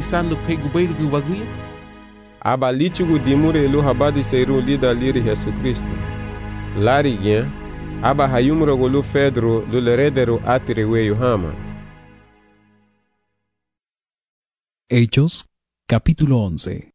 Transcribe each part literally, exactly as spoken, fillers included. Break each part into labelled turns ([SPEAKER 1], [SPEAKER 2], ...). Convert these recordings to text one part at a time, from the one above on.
[SPEAKER 1] Santo que gubeiro gu waguya?
[SPEAKER 2] Aba lichugu dimure lu habadi seiru lida liri Yesu Kristo. Lari gien, aba hayumrogo lu Pedro lu leredero atire weyu hama.
[SPEAKER 3] Hechos, capítulo once.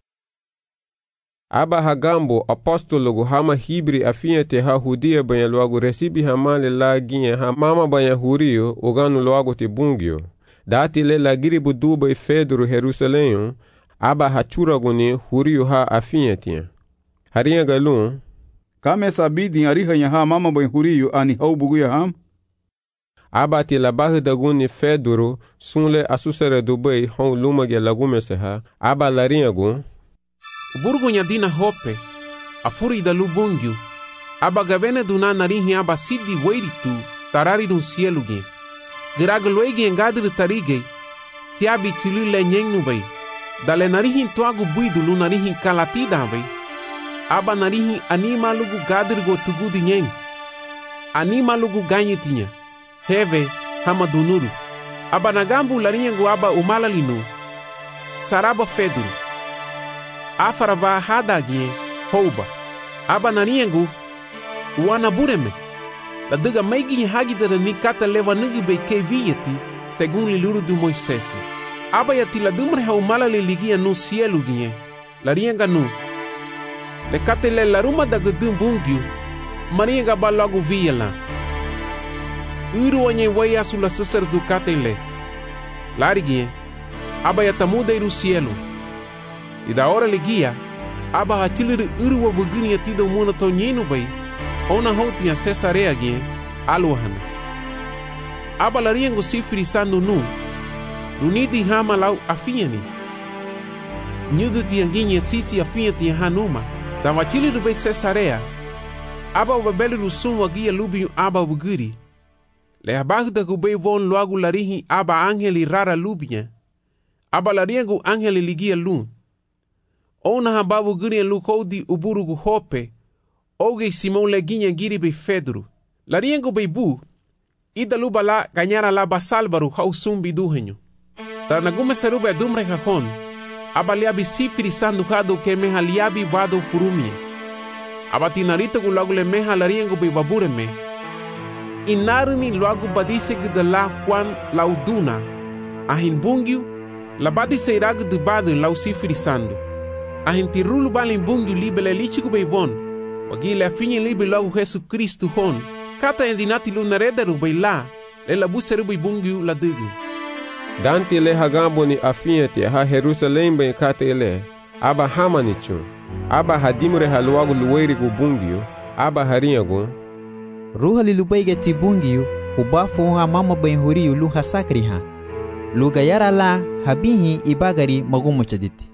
[SPEAKER 2] Aba hagambo apostologo hama hibri afiente ha hudia banya luagu resibi hamale la gien ha mama banya hurio uganu luagu te bungio. Dati le la giribu duba e Pedro Jerusalém, aba hachuraguni hurio ha afiente. Harinha galun,
[SPEAKER 4] kame sabidi ariha ha mama banya hurio ani hau buguya ham?
[SPEAKER 2] Aba ti la barra daguni Pedro sunle asusere dubai hon lumage lagume seha, aba larinha gun,
[SPEAKER 1] Burgunya dina hope, a furi da lubungyu, aba gavene duna narihi aba sidi weiritu, tarari no cielo gen. Giraglwegi engadri tarige, tiabi tilu le nyeng nubei, dale narihi tuagu buidu lu narihi kalatida bei, aba narihi anima lugu gadri go tugu di nyeng, anima lugu ganyi tinya, heve hama dunuru, aba nagambu larinyangu aba umalalinu, saraba feduru, afaraba hadagie houba aba nariengu wana bureme la diga meigi hagidere ni kata leva nigi be kevieti segun liluru du Moisés aba yati la dumre ha umala le ligia no cielo gie la rienga nu le kata le la ruma da gudum bungyu marienga balagu viela uru onye waya sula sacer du kata le larigie aba yatamuda iru cielo e da hora ligia, aba hatiliri uru wa bugini ya tido muna to nyenu bai, ona houti ya Cesarea gien, aluahana. Aba lariengo sifiri sandu nu, lunidi hama lau afiani. Nyudu ti yanginye sisi afiati ya hanuma, da watiliri bai Cesarea, aba wabeli rusum wagia lubiyu aba bugiri. Le abagu da gubei von luagu larihi aba angeli rara lubiya, aba lariengo angeli ligia lu. Ona hababu guri en lukoudi uburugu hope, oge Simon leginha giri be Pedro. Lariengo be bu, ida luba la ganyara la basalbaru hau sumbi duhenyo. Tarnagume serube dumre hakon, abaliabi sifiri sandu hado ke meha liabi vado furumia. Abatinarito gu lagu le meha lariengo be babureme. Inaruni luagu badise gu de la Juan lauduna, ahin bungiu, la badise iragu de badu lau sifiri sandu. A gente rulu balin bungu libele lichigu beivon, wagile afinye libe logo Jesu Cristo hon, kata endinati lunarederu beila, le la buseru bungu la dugu.
[SPEAKER 2] Dante le hagambo ni afiente ha Jerusalém ben kata ele, aba hamanichu, aba hadimure haluagu luweirigu bungu, aba harinhagu.
[SPEAKER 5] Ruha lilubeige ti bungu, ubafu ha mama ben huriu lu hasakriha, lugayara la habihi ibagari magumuchaditi.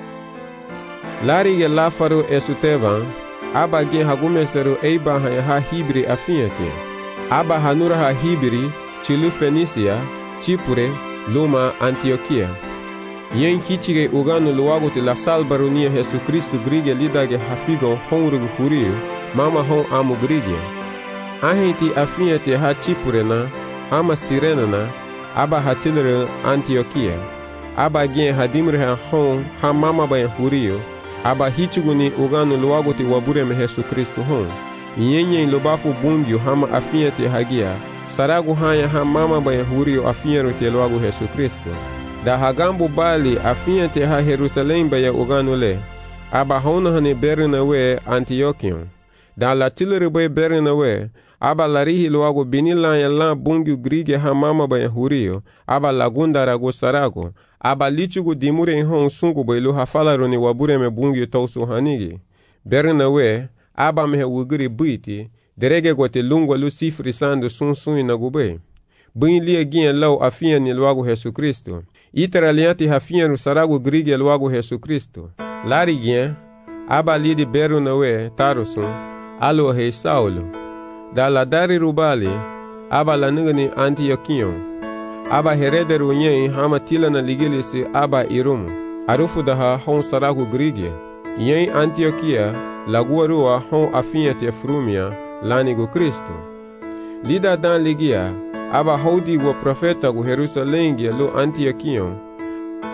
[SPEAKER 2] Lari ye lafaru esutevan, aba gen hagumeseru eiba ha ha hibri afiente. Aba hanura ha hibri, chilu Fenicia, Chipure, Luma, Antioquia. Yen kichige uganu luagu te la salbarunia Jesu Cristo grige lidage hafigon honrugu huriu, mama hon amu grige. Ahenti afiente ha Chipure na, ama Sirena na, aba hatilere Antioquia. Aba gen hadimre ha hon ha mama bayan huriu, aba hichuguni uganu luagu te wabureme Jesu Cristo hon. Nyenye lobafu bungyu hama afiente hagia, saragu hanya ha mama bayan huriu afienro te luagu Jesu Cristo. Da hagambu bali afiente ha Jerusalém bayan uganu le, aba hona hane Bernawe Antiochion. Da la tilere bay Bernawe, aba larihi luagu binila ya la bungyu grige ha mama bayan huriu, aba lagunda ragu saragu, aba lichugu dimure hon sungu bay lu ha falaroni wabureme bungyu tausu hanigi. Bernawe, aba mehe wugiri buiti, derege gote lungwa lu sifri sandu sun sun inagube. Buin lia gien lau afia ni luagu Jesu Cristo. Itera lianti hafia nu saragu grige luagu Jesu Cristo. Lari gien, aba lidi Bernawe tarusun, alo rei Saulo. Da la dari rubali, aba la nugani Antiochion. Aba herederu nyen hama tila na ligilisi aba irumu. Arufu daha hon saragu grige. Yen Antioquia, laguarua hon afiente frumia, lanigu Cristo. Lida dan ligia, aba hodi wa profeta gu Jerusalém lu Antiochion.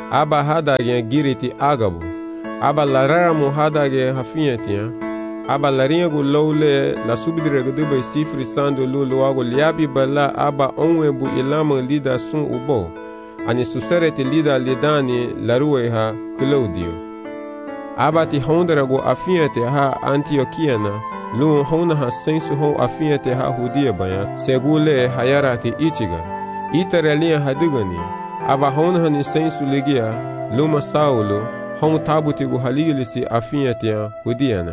[SPEAKER 2] aba hadage giriti Agabu, aba larara mo hadage hafiyetia, aba laringu lowle la subdire gdube sifri sando lu luago liabi bala aba onwebu ilama lida sun ubo, ani susereti lida lidani larueha Claudio. Aba ti honderago afiyete ha Antiokiana, lu hona ha sensu ho afiyete ha hudia baya, segule hayarati ichiga, itarelia hadigani, aba hona hani sensu ligia, luma Saulo, hon tabutigu haligilisi afiyete hudiana.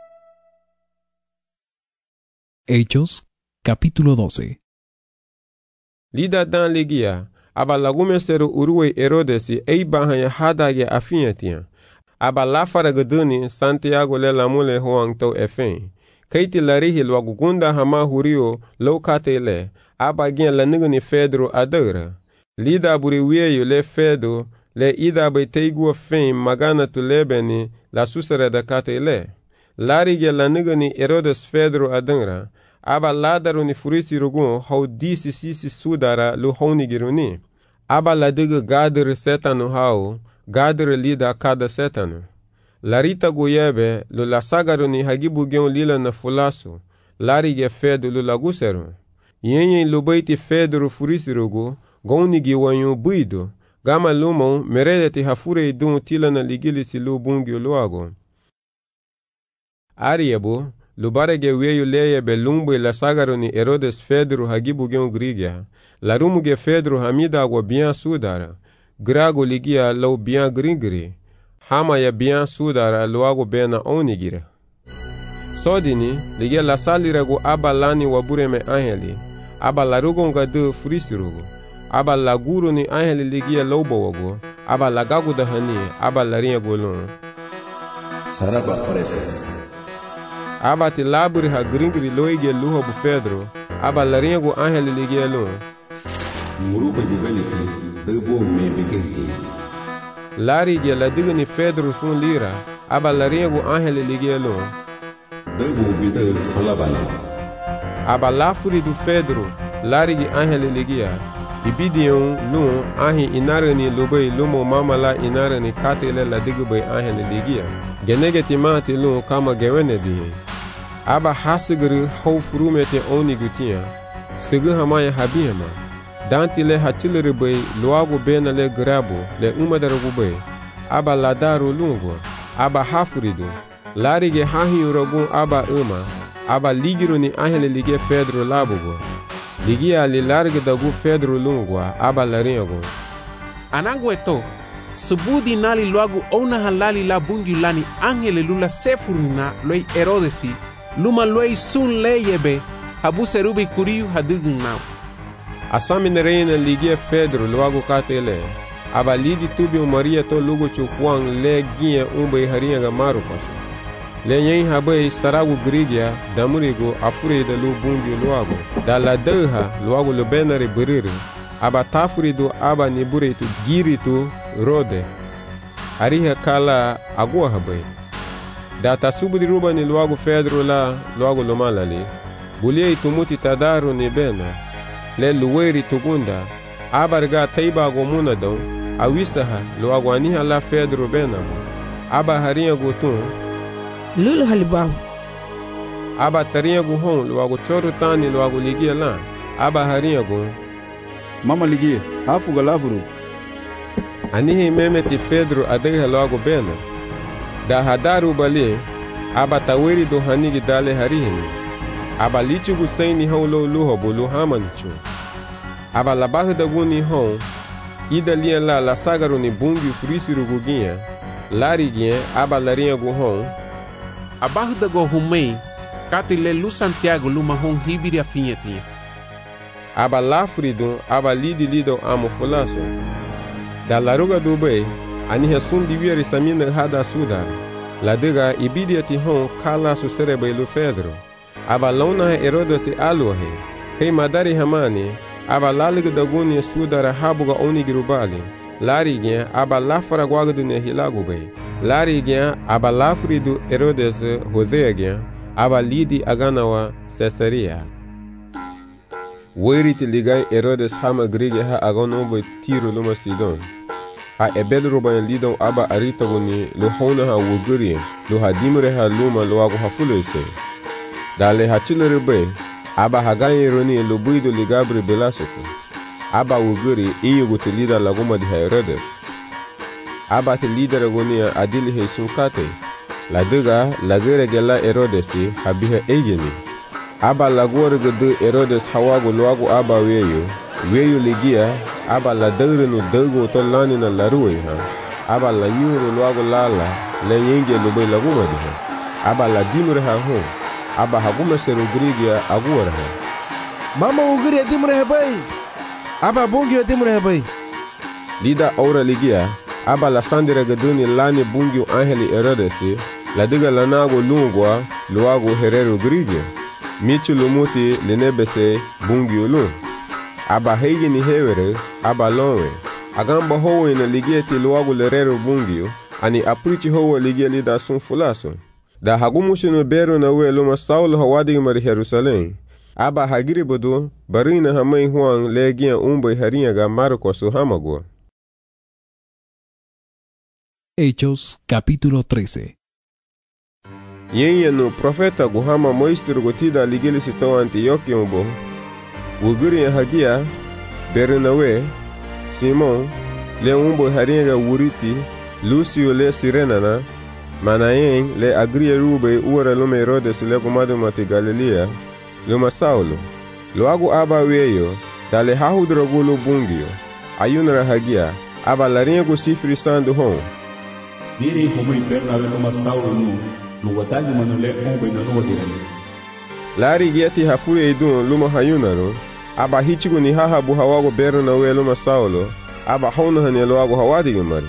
[SPEAKER 3] Hechos, capítulo doce.
[SPEAKER 2] Lida dan ligia, aba lagumesteru urue Herodesi eibahanya hadage afiyetia, aba lafara gaduni Santiago le lamule hoang to efen. Kaiti larihi lwagugunda hama hurio lokate le, aba gen lanigani Fedro adara. Lida buri wieyo le Fedo, le ida bai teigua fen magana tu lebeni la susere da kate le. Larige lanigani Herodes Fedro adara, aba ladaru ni furisi rugun hau disi sisi sudara lu honi giruni. Aba ladiga gadir setanu hau, gadir lida kada setanu. Larita goyebe lu la sagaru ni hagibu gion lila na fulasu, larige Fedo lu laguseru. Yenye lubaiti Fedro furisi rugu, goni giwanyu buido, gama lumon meredeti hafure idun tila na ligilisi lu bungio luago. Ariebu, lubarege weyu leye belumbu la sagaru ni Herodes Fedro hagibu gion grigia, la rumuge Fedro hamida agwa bian sudara, grago ligia lau bian grigri, hama ya bian sudara luago bena onigira. Sodini, ligia la salirago aba lani wabure me angeli, aba la rugonga de frisirugo, aba la guru ni angeli ligia laubo wago, aba la gagu da hani, aba la rinha golon.
[SPEAKER 6] Saraba farese.
[SPEAKER 2] Aba ti laburi ha gringri loige luho bu Fedro, aba la rinha go angeli ligia lon.
[SPEAKER 6] Muruba di veliti, debo me begeti.
[SPEAKER 2] Lari ge la digni Fedro sun lira, aba la rinha go angeli ligia lon.
[SPEAKER 6] Debo bidel falabana.
[SPEAKER 2] Aba lafuri du Fedro, lari ge angeli ligia. Ibidion lun ahi inarani lubai lumo mamala inarani katele la digbai angeli ligia. Genegeti mati lun kama gewene dihi. Aba hasigri hau furumete oni gutia, sigu hamaya habihama. Danti le hatilere bai luago bena le grabo le umadaragu bai. Aba ladaru lungo, aba hafuridu. Larige hahi uragun aba uma, aba ligiru ni angeli ligia Fedro labugo. Ligia li large dagu Fedro lungwa, aba laringo.
[SPEAKER 1] Anangu eto, subudi nali luagu ona halali la bungi lani angele lula sefurina loi Herodesi, luma loi sun leyebe, habu serubi kuriu hadugun nau.
[SPEAKER 2] Asamine reina ligia Fedro luagu katele, aba lidi tubi Maria to lugu chukwang le gie umbe haringa ga maru pasu. Le yen habai saragu grigia, damurigo afure da lu bungi luagu, da la deha luagu lu benare buriri, aba tafurido aba niburitu giritu rode. Ariha kala agua habai. Da tasubudi ruba ni luagu Fedro la luagu lumalali, bulie itumuti tadaru ni bena, le luweri tugunda, abarga taiba gomuna don, awisaha luagu aniha la Fedro benamo, aba harinha gutun,
[SPEAKER 7] lulu halibahu.
[SPEAKER 2] Aba tarinha gu hon luagu choru tani luagu ligia lan, aba harinha gu,
[SPEAKER 4] Mama ligia, hafu galavuru.
[SPEAKER 2] anihi memeti Fedro adegha luagu bena, da hadaru bali, aba taweri do hanigi dale harihini, aba lichugu saini hon lo luho bulu hamanichu. Aba labahu da guni hon, ida lia la la sagaru ni bungi furisiru guginha, lari ginha, aba larinha gu hon,
[SPEAKER 1] abajo da go humei, katile lu Santiago luma hon hibiri afinyetia.
[SPEAKER 2] aba lafridun, aba lidi lido amo fulaso. Da laruga dubai, aniha sundi wieri samina hada sudar. La diga ibidiati hon kala su serebe lu Fedro. Aba launa Herodes aluhe, kei madari hamani, aba laliga daguni sudara habuga onigirubali. Lari gen aba lafara guagdune hilagubei. Lari gen aba lafridu Herodes Hosea gen, aba lidi aganawa Caesarea. Weriti ligai Herodes hama grige ha agonobo tiro luma Sidon. a ebel roban lidon aba arita goni lo hona ha wuguri lo ha dimre ha luma lo ago ha fulese dale ha chilere be aba ha ganye roni lo buido li gabri belasoto aba wuguri inyugo te lida laguma di Herodes aba te lidera goni adili he sunkate la dega la gere gela Herodes ha biha egeni aba la gore de Herodes hawago lo ago aba weyo weyo ligia aba la dagre no dago to lani na la ruwe ha aba la nyuro lo ago lala le yenge lo be la guma di ha aba la dimre ha ho aba ha guma sero grigia agora ha
[SPEAKER 8] mama ugri dimre ha bay aba bungi dimre ha bay
[SPEAKER 2] lida aura ligia aba la sandira gaduni lani bungi angeli Herodes la diga la nago lungwa lo ago herero grigia michu lumuti lenebese bungi ulun aba hegi ni hewere aba lowe agamba howe na ligeti luagu lerero bungio ani aprichi howe ligeli da sun fulaso da hagumushino bero na we luma Saulo hawadi mari Jerusalem aba hagiri bodo barina hamai huang legia umbe harinha ga Marcos hamago.
[SPEAKER 3] Hechos capítulo trece.
[SPEAKER 2] Yenye no profeta guhama moistur gotida ligeli sito Antioquia umbo wuguri hagia Bernawe Simon le umbo haringa wuriti Lucio le Sirenana Manayen le agria rube ura lume Herodes le gumado mati Galilea luma Saulo lo agu aba weyo dale hahudra gulu bungio ayunra hagia aba laringo sifri sandu hon
[SPEAKER 6] diri como Bernawe luma Saulo no no watagi manule umbo na no dirani
[SPEAKER 2] lari giati hafure idun luma hayunaro aba hichigo ni haha bu hawago Bernawe luma Saulo aba hona hane lo agu hawadi mari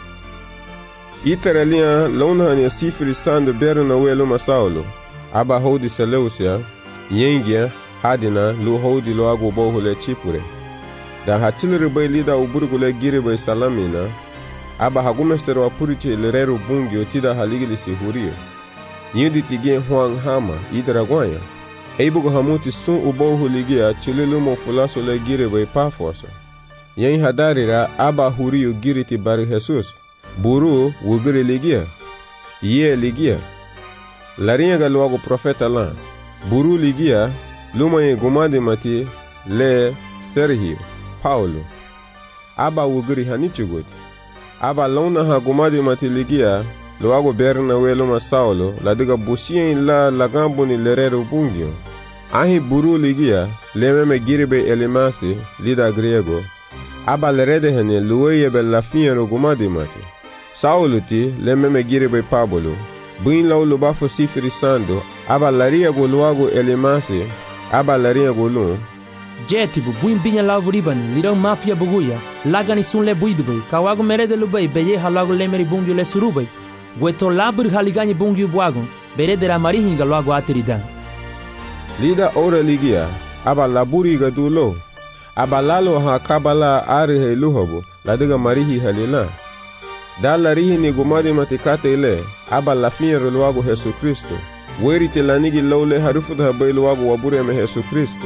[SPEAKER 2] iteralia lona hane sifri sandu Bernawe luma Saulo aba hodi Seleucia yengia hadina lu hodi lo agu bohule chipure da hatilere bay lida uburgule gire bay salamina aba hagumestero apuriche lerero bungi otida haligili sihurio yidi tige huang hama idragwanya eibugo hamuti sun ubohu ligia chilelu mo fulaso le gire bay pafoso yen hadarira aba hurio giriti bari Jesus buru wugire ligia ye ligia laringa galwago profeta la buru ligia lumaye gumade mati le Sergio Paulo aba wugiri hanichugoti aba lona ha gumade mati ligia loago Bernawe luma Saulo la diga busien la lagambo ni lerero bungio ahi buru ligia lememe giribe elimasi lida griego aba lerede hene luweye be la fiero gumade mati Saulo ti lememe giribe Pablo buin lau lubafo sifiri sando aba laria go luago elimasi aba laria go lu
[SPEAKER 9] jetibu buin binya lavuribani lirão mafia buguya lagani sun le buidubei kawago merede lubei beye halago lemeri bungio le surubei gueto labur haligani bungio buago berede la marihinga luago ateridan
[SPEAKER 2] lida ora ligia aba laburi ga dulo aba lalo ha kabala ari he luhobo ladiga marihi halila dalla rihi ni gumadi matikate ile aba la fiero luago Yesu Kristo weri te lanigi lawle harufu da bay luago wabure me Yesu Kristo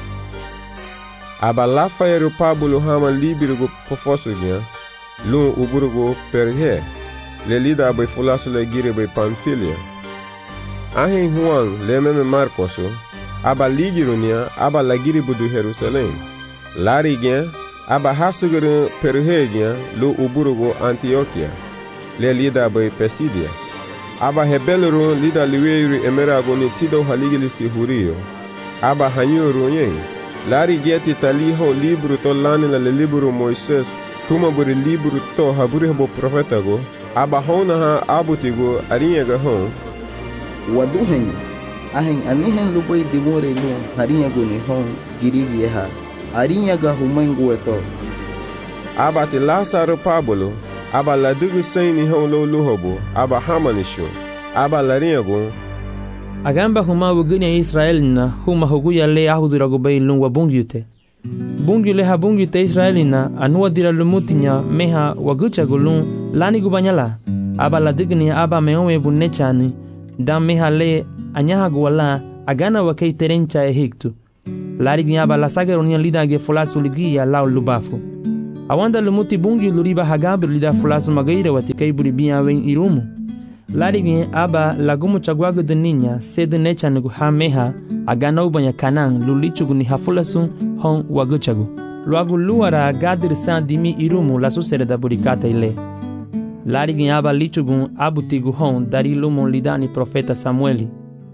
[SPEAKER 2] aba la fayero Pablo hama libirgo pofoso gya lu uburgo perhe le lida bay fulaso le gire bay Pamfilia ahin huang le meme Marcos aba ligirunia aba la gire budu Jerusalem lari gya aba hasugere perhegya lo uburgo Antioquia le lida bay Pisidia aba hebelero lida liweiri emerago ni tido haligili sihurio aba hanyoro yen lari geti taliho libru to lani la libru Moises tuma buri libru to haburi bo profeta go aba hona ha abutigo arinya ga hon
[SPEAKER 10] waduhen ahen anihen lubai dimore lu harinya go ni hon girivie ha arinya ga humango eto
[SPEAKER 2] aba ti Lazaro Pablo aba la dugu saini hon lo luhobo aba hamanisho aba larinha go
[SPEAKER 9] agamba huma wuganya Israel na huma huguya le ahudurago bay lungwa bungyute bungyu le ha bungyute Israel na anwa dira lumutinya meha wagucha gulun lani gubanyala aba la digni aba meowe bunechani dam meha le anyaha gwala agana wakay terencha ehiktu lari aba la sagaronia lida ge fulasu ligia la lubafu Awanda lumuti bungyu luriba hagabri lida fulasu magaira wati kai buri biya wen irumu. Larigin aba lagumu chagwagu de niña sede necha nugu ha meha agana ubanya kanang lulichugu ni hafulasu hon waguchagu. Luagu luara gadir san dimi irumu lasu sereda burikata ile. Larigin aba lichugun abutigu hon dari lumun lidani profeta Samueli.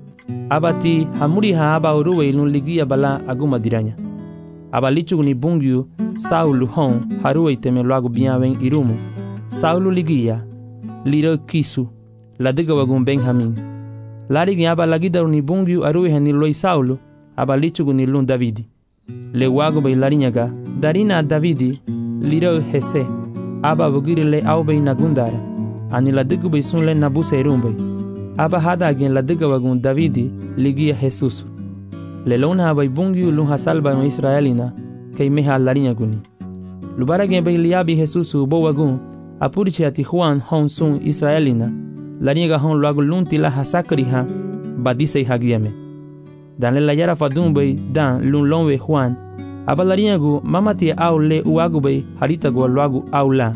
[SPEAKER 9] Abati hamuriha aba uruwe ilun ligia bala aguma diranya. Aba lichugu ni bungyu Saulu hon haruwe iteme luagu biyawen irumu. Saulu ligia liro kisu ladiga wagun Benjamin. Larigin aba lagidaru ni bungyu aruwe hani loi Saulu aba lichugu ni lun Davidi. Le wagu bay larinyaga darina Davidi liro hese aba bugiri le aubay nagundara ani ladigu bay sunle nabuse irumbay. Aba hada agen ladiga wagun Davidi ligia Jesus. Le lona bay bungyu lun hasalba no Israelina kay meha larinyaguni. Lubara gen bay liabi Jesusu bo wagun apurichi ati Juan hon sun Israelina larinyaga hon luagu lun tila hasakri ha badise hagiame. Dan le la yara fadun bay dan lun lonwe Juan aba larinyagu mamati au le uagu bay harita go luagu au la.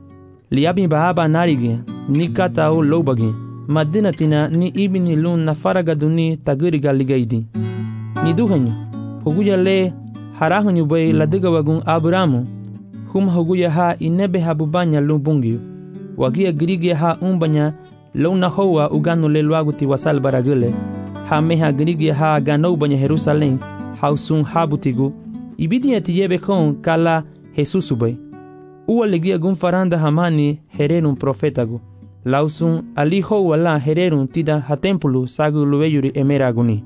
[SPEAKER 9] Liabi ba aba narigin ni kata au lobagin madina tina ni ibini lun na faraga duni tagiriga ligaidi. Ni duhanyu huguya le harahanyu bay ladiga wagun Abramu hum huguya ha inebe habubanya lun bungyu wagia girigia ha umbanya luna hoa uganu le luagu ti wasal baragule ha meha girigia ha gano banya Jerusalem hausun habutigu ibidi ati yebe kon kala Jesusu bay uwa legia gun faranda hamani hererun profetagu lausun ali hoa la hererun tida ha tempulu sagu luweyuri emeraguni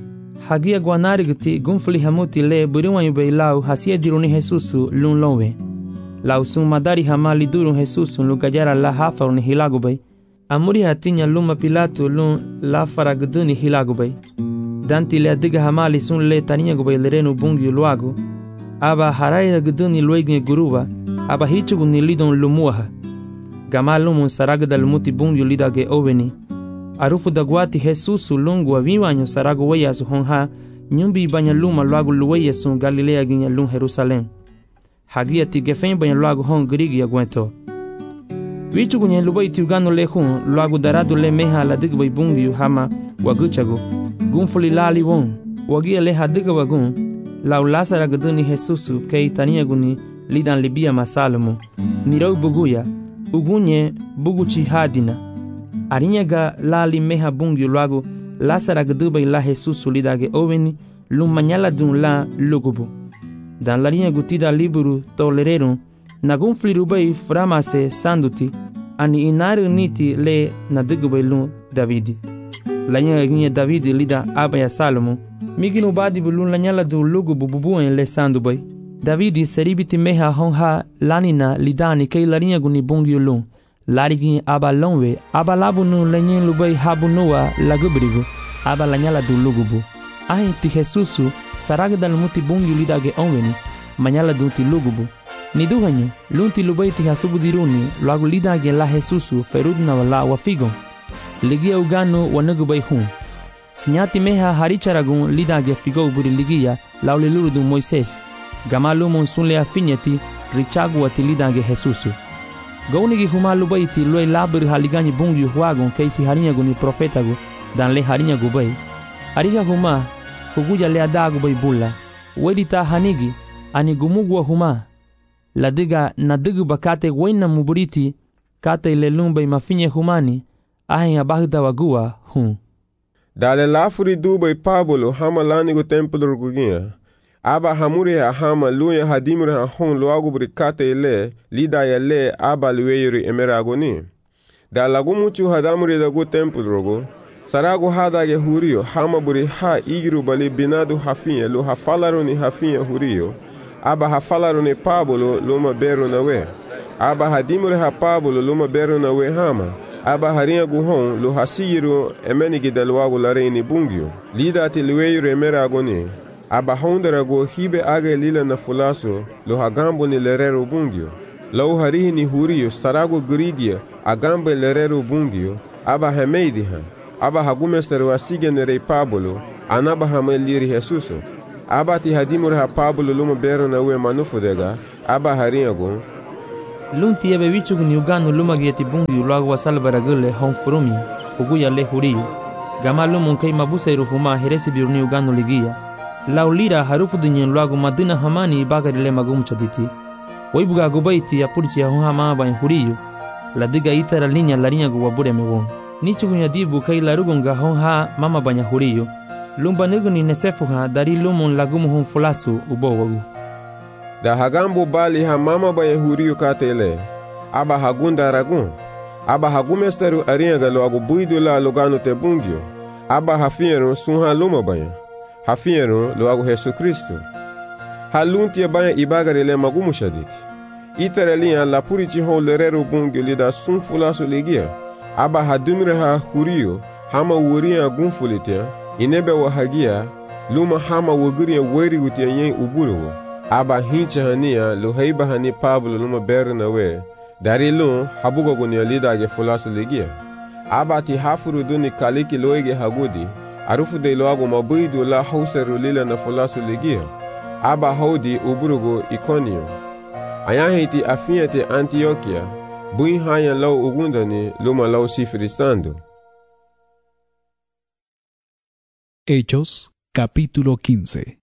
[SPEAKER 9] hagia guanarigti gunfli hamuti le buriwanyu bay lau hasia diruni Jesusu lun lonwe lausun madari hamali durun Jesusu lugayara la hafaruni hilagu bay amuri hatinya luma Pilato lun la faragduni hilagu bay danti le adiga hamali sun le taniya gubay lerenu bungi luagu aba haraya gduni luegin guruba aba hichugu ni lidon lumuaha gamalumun saragda lumuti bungi lidage oveni arufu dagwati Jesusu lungu aviwanyo saragu weya su honha nyumbi banya luma luagu luweya sun Galilea ginya lun Jerusalem hagia ti gefen banya luagu hon grigi ya gwento wichugu nye lubay ti ugano le hun luagu daradu le meha la digbay bungi hama waguchagu gunfuli lali won wagia le hadiga wagun lau lasara gduni Jesusu kei tania guni lidan libia masalumu nirau buguya ugunye buguchi hadina arinyaga lali meha bungi luagu lasara gdubay la Jesusu lidage oveni lumanyala dun la lugubu dan larinya gutida liburu tolererun nagun flirubay framase sanduti ani inaru niti le nadigubay lun Davidi lanya ginye Davidi lida abaya Salomo miginu badi bulun lanyala du lugubu bubuen le sandubay Davidi seribiti meha honha lanina lidani kay larinya guni bungi lun larigin aba lonwe aba labunu lenyen lubay habunua lagubrigu aba lanyala du lugubu ahin ti Jesusu saragda lumuti bungi lidage onweni manyala du ti lugubu ni duhanyu lunti lubay ti hasubudiruni luagu lidage la Jesusu ferudna wala wafigon ligia uganu wanagubay hun sinyati meha haricharagun lidage figo buri ligia lauliluru du Moises gamalumun sunle afinyati richagu ati lidage Jesusu gaunigi humalu baiti loi labur haligani bungi huagun keisi harinyagu ni profetagu dan le harinyagu bay ariga huma huguja le adagu bay bulla wedita hanigi ani gumugwa huma ladiga nadigu bakate wena muburiti kate le lumbay mafinye humani ahen abagda wagua hun
[SPEAKER 2] dale lafuri dubay Pablo hama lanigo templo gugia aba hamure ha hama luya hadimure ha hon luagu brikate ile lida ya le aba luweyuri emeragoni da lagu muchu hadamure dagu templo rogo saragu hadage hurio hama buri ha igiru bali binadu hafiya lu hafalaruni hafiya hurio aba hafalaruni Pablo luma beru nawe aba hadimure ha Pablo luma beru nawe hama aba haringa guhon lu hasiyiru emenigi dalwagu lareini bungyo lida ati luweyuri emeragoni aba hondera go hibe age lila na fulaso lo hagambo ni lerero bungyo lau harihi ni hurio sarago grigia agambe lerero bungyo aba hemeidi ha aba hagumesteru asige nerei Pablo anaba hameliri Jesuso aba ti hadimur ha Pablo luma berna we manufudega aba haringo
[SPEAKER 9] lunti ebe wichugni ugano luma gieti bungi luago wasalbaragule hon furumi uguya le huri gama lumun kai mabusairu huma heresi biruni ugano ligia laulira harufu dunyen luago madina hamani bagari le magum chaditi oibuga gobaiti ya purchi ya hama ba huriyo la diga itara linya la linya go wabure mewon ni chugunya dibu kai la rugunga hon ha mama banya huriyo lumba neguni nesefu ha dari lumun lagumu hon fulasu ubowagu
[SPEAKER 2] da hagambo bali ha mama banya huriyo katele aba hagunda ragun aba hagumesteru aringa galo agu buidu la lugano te bungio aba hafiero sunha luma banya hafiero lo agu Yesu Kristo halunti banya ibagare le magumu shaditi iterelian la purici hon lerero bungio lida sun fulasu legia aba hadumre ha huriyo hama wuria gunfulitia inebe wa hagia luma hama wuguria weri gutia yen uburo aba hincha hania lo heiba hani Pablo luma berna we dari lu habugo gunia lida ge fulasu legia aba ti hafuru duni kaliki loege hagudi arufu de loago mabuidu la hauseru lila na fulasu legia aba hodi uburugo Iconio ayahiti afiate Antioquia bui haya lau ugundani luma lau sifrisando.
[SPEAKER 3] Hechos capítulo quince.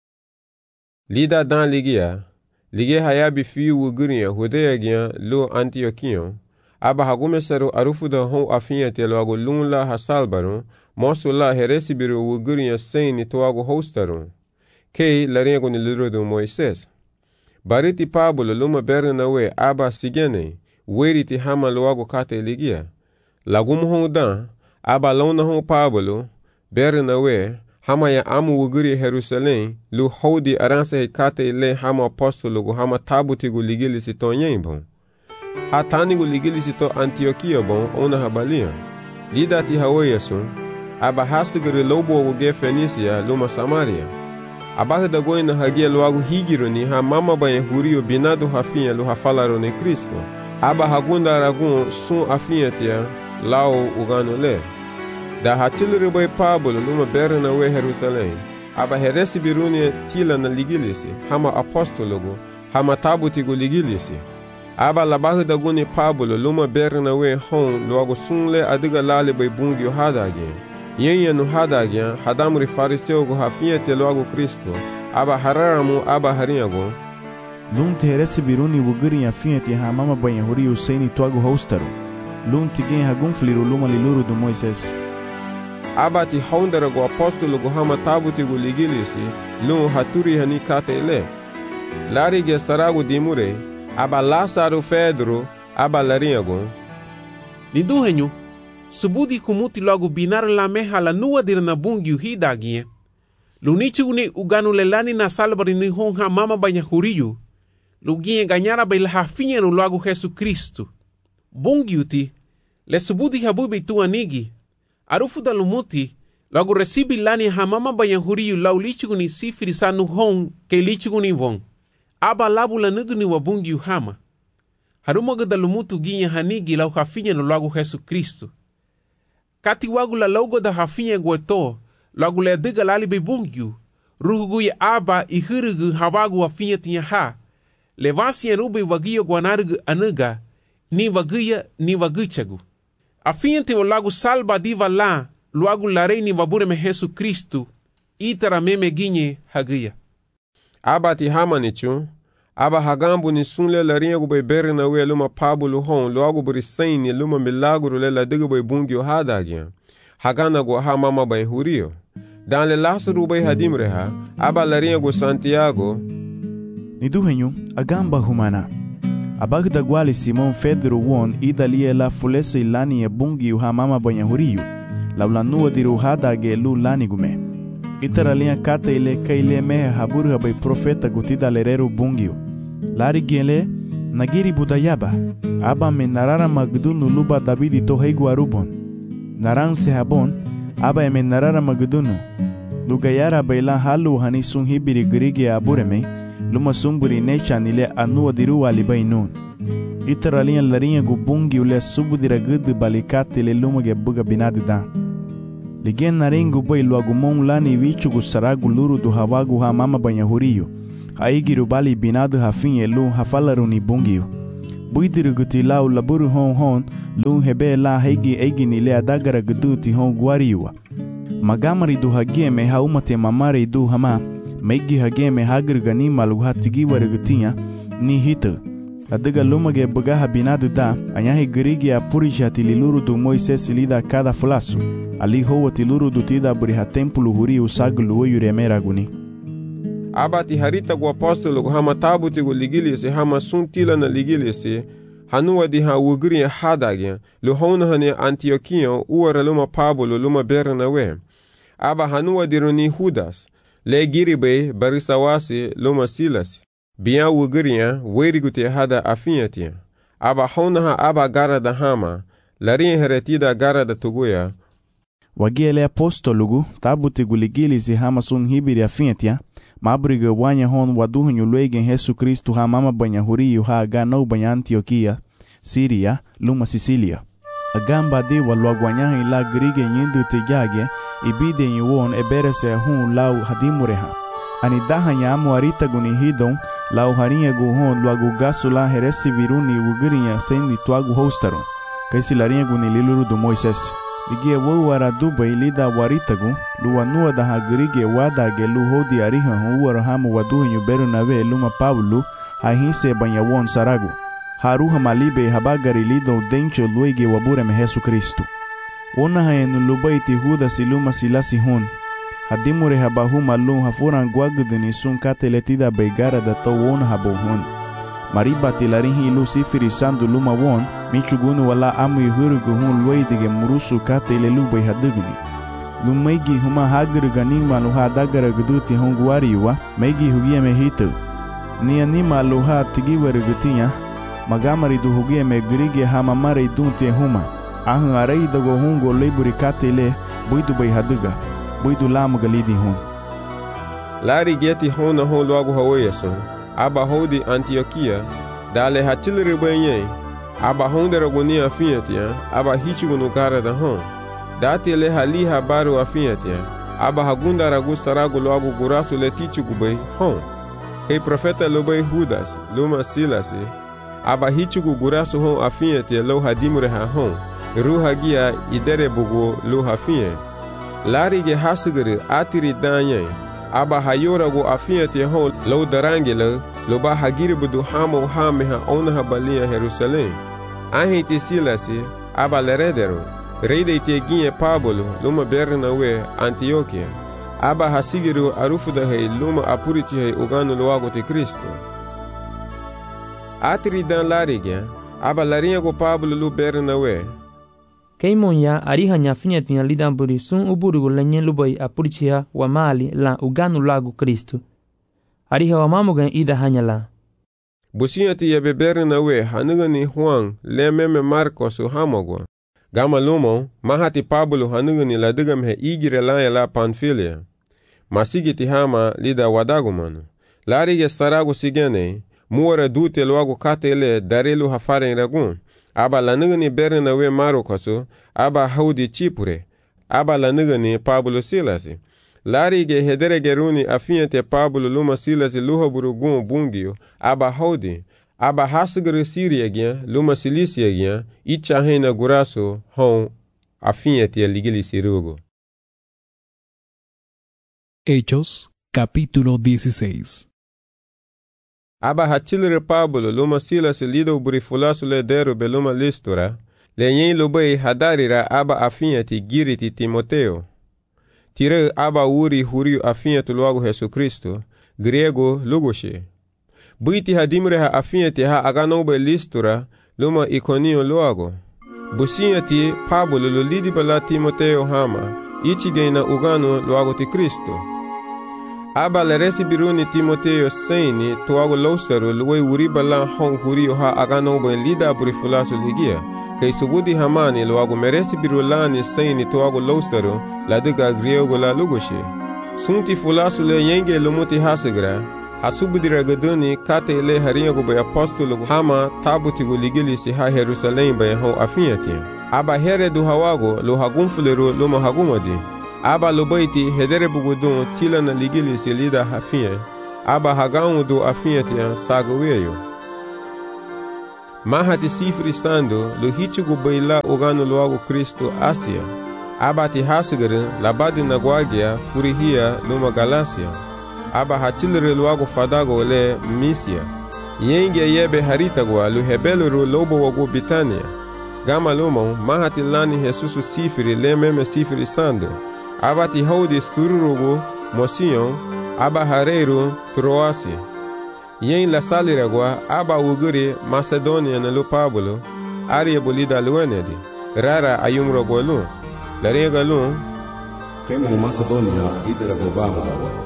[SPEAKER 2] Lida dan ligia ligia hayabi fiu uguria hudeya gia lo Antioquion aba hagumesaru arufu da hon afiate loago lunla hasalbaru mosu la heresibiru uguria seini toago hostaru kei laringo ni lirodu Moises bariti Pablo luma berna we aba sigene weriti hama loago kate ligia lagumu hon dan aba lona hon Pablo berna we hama ya amu uguri Jerusalem lu hodi aranse kate le hama apostolo go hama tabuti go ligili si to nyembo hatani go ligili si to Antioquia bon ona habalia lidati haweyesu aba hasigere lobo go ge Fenisia luma Samaria abata da goina hagia loago higironi ha mama banye huriyo binado hafinha lu hafalaro ne Kristo aba hagunda ragun sun afinhatia lao ugano le da hatilere boy Pablo luma berna we Jerusalem aba heresi biruni tila na ligilisi hama apostologo hama tabuti go ligilisi aba labahu da guni Pablo luma berna we hon loago sunle adiga lale boy bungio hadage yenya no hadage hadamri fariseo go hafinhate loago Kristo aba hararamu aba haringo
[SPEAKER 11] lunti heresi biruni wuguri afinhate ha mama banya huri usaini toago hostaru lunti gen hagunfliru luma liluru do Moises
[SPEAKER 2] aba ti hondera go apostolo go hama tabuti go ligilisi lu haturi hani katele lari ge sarago dimure aba Lázaro Pedro aba laringo
[SPEAKER 1] Niduhenyu subudi kumuti logo binar la meha la nua dirna bungi hidagie lunichugni uganu lelani na salbari ni honha mama banya huriyu lugie ganyara bel hafinha no logo Yesu Kristo bungi uti le subudi habubi tu anigi arufu da lumuti logo recibi lani ha mama banya huriyu laulichugni sifiri sanu hon ke lichugni von aba labula nugni wa bungi hama harumoga da lumutu ginha hanigi lau hafinha no logo Yesu Kristo kati wagu la logo da hafinha gueto logo le diga lali be bungiu rugu ya aba i hirugu hawagu hafinha tinha ha levasi ya rube wagio guanargu anuga ni wagia ni waguchagu afinha te o lago salba diva la logo la reini wabure me Yesu Kristo itara meme ginye hagia
[SPEAKER 2] aba ti hamanichu aba hagambu ni sunle la ringo be berna we luma Pablo hon logo burisaini luma milagro le la diga be bungio hadagia hagana go ha mama bay huriyo dan le Lázaro bay hadimre ha aba la ringo Santiago
[SPEAKER 11] niduhenyu agamba humana abagda gwali Simon Pedro won idalie la fulesa ilani e bungi ha mama banya huriyo la nuwa diru hadage lu lani gume itaralia kata ile kaile mehe haburu bay profeta gutida lerero bungio lari gele nagiri budayaba aba me narara magdunu luba Davidi to heigu arubon naran se habon aba me narara magdunu lugayara baila halu hani sun hibiri grige abureme luma sumburi necha nile anuwa diru alibainun itaralian larinha gu bungi ule subudira gudu balikate le luma ge buga binadi dan Ligien naringu bay luagu mon lani vichugu saragu luru du hawagu ha mama banyahuriyo. Haigiru bali binadu hafinye lu hafalaru ni bungiyo. Buidiruguti lau laburu hon hon lu hebe la haigi eigi ni le adagara guduti hon guariwa. Magamari du hageme haumate mamare du hama. Meigi hageme hagirga ni malu hatigi warigutia ni hita. Adiga lumage bugaha binadu da anyahi girigi apurishi hatililuru du Moises lida kada fulasu. Ali hoa tiluru du tida buriha tempulu huri usagulu uyuremera guni.
[SPEAKER 2] Abati harita gu apostolo gu hama tabuti gu ligilisi hama suntila na ligilisi hanuwa di ha wugri hadagya lu hona hane Antiochian uwara luma Pablo luma Bernawe. Aba hanuwa di runi Judas le giribe barisawasi luma Silas. Biya wugriya werigute hada afiyatia. Aba hona ha aba gara da hama larin heretida gara da tuguya.
[SPEAKER 11] Wagiele apostolugu tabuti gu ligilisi hama sun hibiri afiyatia. Mabriga wanya hon waduhunyu luegen Jesu Kristu ha mama banyahuriyu ha ganau banya Antioquia, Siria, luma Sicilia. Agamba di walwagwanyahi la grige nyindu tejage ibide nyuon eberese hun lau hadimureha. Ani daha nyamu arita guni hidon lau harinha gu hon luagu gasu la heresi viruni ugirinya sendi tuagu hostaron. Kaisi larinha guni liluru du Moises. Ligie wawara dubai lida waritagu luwanua da hagirige wadage lu hodi ariha huwara hamu waduhinyu Bernabe luma Pablo hahinse banyawon saragu. Haruha malibe habagari lido dencho luege wabureme Jesu Kristu. Ona hayenu lubaiti Judas luma Silasi hon. Hadimure habahuma lu hafuran guaguduni sun kateletida beigara da to won habo hon. Maribati larinhi lu sifiri sandu luma won. Michugunu wala amu yuhurugu hun luidige murusu kate ile lubay hadugni. Lumaigi huma hagruga nima luha dagara guduti hun guariwa, maigi hugia me hitu. Ni anima luha tigiwarugutia, magamari du hugia me grige hamamare dunte huma. Ahun arai dago hungo leburi kate ile buidu bay haduga, buidu lamu galidi hun.
[SPEAKER 2] Lari geti hona hon luagu hawayason, aba hodi Antioquia, dale hachiliri benye. Aba hondera guni afiyatia, aba hichugunu gara da hon. Dati le hali habaru afiyatia, aba hagunda ragusta ragu loagu gurasu le tichugubay hon. Kei profeta lobay Judas, luma Silasi, aba hichugu gurasu hon afiyatia lo hadimure ha hon. Ruha gia idere bugu lo hafiye. Lari ge hasugiri atiri danye, aba hayora gu afiyatia hon lo darangele, loba hagiri budu hamo hameha onaha balia Jerusalem. Ahiti Silasi, aba leredero, reide iteginye Pablo, luma Bernawe, Antioquia, aba hasigiru arufudahei luma apuritihe uganu luago te Kristo. Atiri dan larigya, aba larinyago Pablo lu Bernawe.
[SPEAKER 9] Keimonya ariha nyafinyat nya lidamburi sun uburugu lenye lubai apuritia wa mali la uganu lagu Kristo. Ariha wa mamugan ida hanyala.
[SPEAKER 2] Businyati ya Bernawe hanugani Juan le meme Marcos hamogwa. Gama lumo mahati Pablo hanugani ladugam he igire la la Panfilia. Masigiti hama lida wadagumano. Lari ya starago sigene muore dute luago katele darelu hafaren ragun. Aba lanugani Bernawe Marcos aba haudi Chipure. Aba lanugani Pablo Silasi. Lari ge hedere geruni afiante Pablo luma Silasi luha burugun bungio aba hodi aba hasgre Siria gya luma Cilícia gya icha hena guraso hon afiante ligili sirugo.
[SPEAKER 3] Hechos capítulo dieciséis.
[SPEAKER 2] Aba hachilre Pablo luma Silasi lido burifulasu le dero beluma Listra le yen lubei hadarira aba afiante giriti Timoteo. Tire aba uri huriu afiante luago Jesu Kristo, grego lugoshe. Buiti hadimre ha afiante ha aganobe Listra, luma Iconio luago. Businyati Pablo lulidi bala Timoteo hama, ichigena ugano luago ti Kristo. Aba le resibiruni Timoteo seini tuago losteru luwe uri bala hon huriu ha aganobe lida burifulasu ligia. Kei subudi hamani luago meresi birulani seini tuago losteru la diga griego la lugoshe. Sunti fulasu le yenge lumuti hasigra, hasubudira gaduni kate ile harinyago bay apostolo hama tabuti gu ligili si ha Jerusalem bay ho afiyatia. aba here du hawago lo hagumfuleru lo ma hagumadi aba lo baiti hedere bugudun tila na ligili selida hafie aba hagamu du afiatia sagoweyo mahati sifri sando lo hichugu baila ogano loago Kristo Asia aba ti hasigere labadi na gwagia furihia luma Galacia aba hatilere loago fadago le Misia yenge yebe haritagwa lo hebelero lobo wago Bitania gama lomo mahati lani Jesusu sifri le meme sifri sando aba ti haudi stururugo Mosion aba hareiro Troasi yen la saliragwa aba uguri Macedonia na lo Pablo aria bolida luenedi rara ayumro golu la rega lu
[SPEAKER 6] temo Macedonia idera gobaba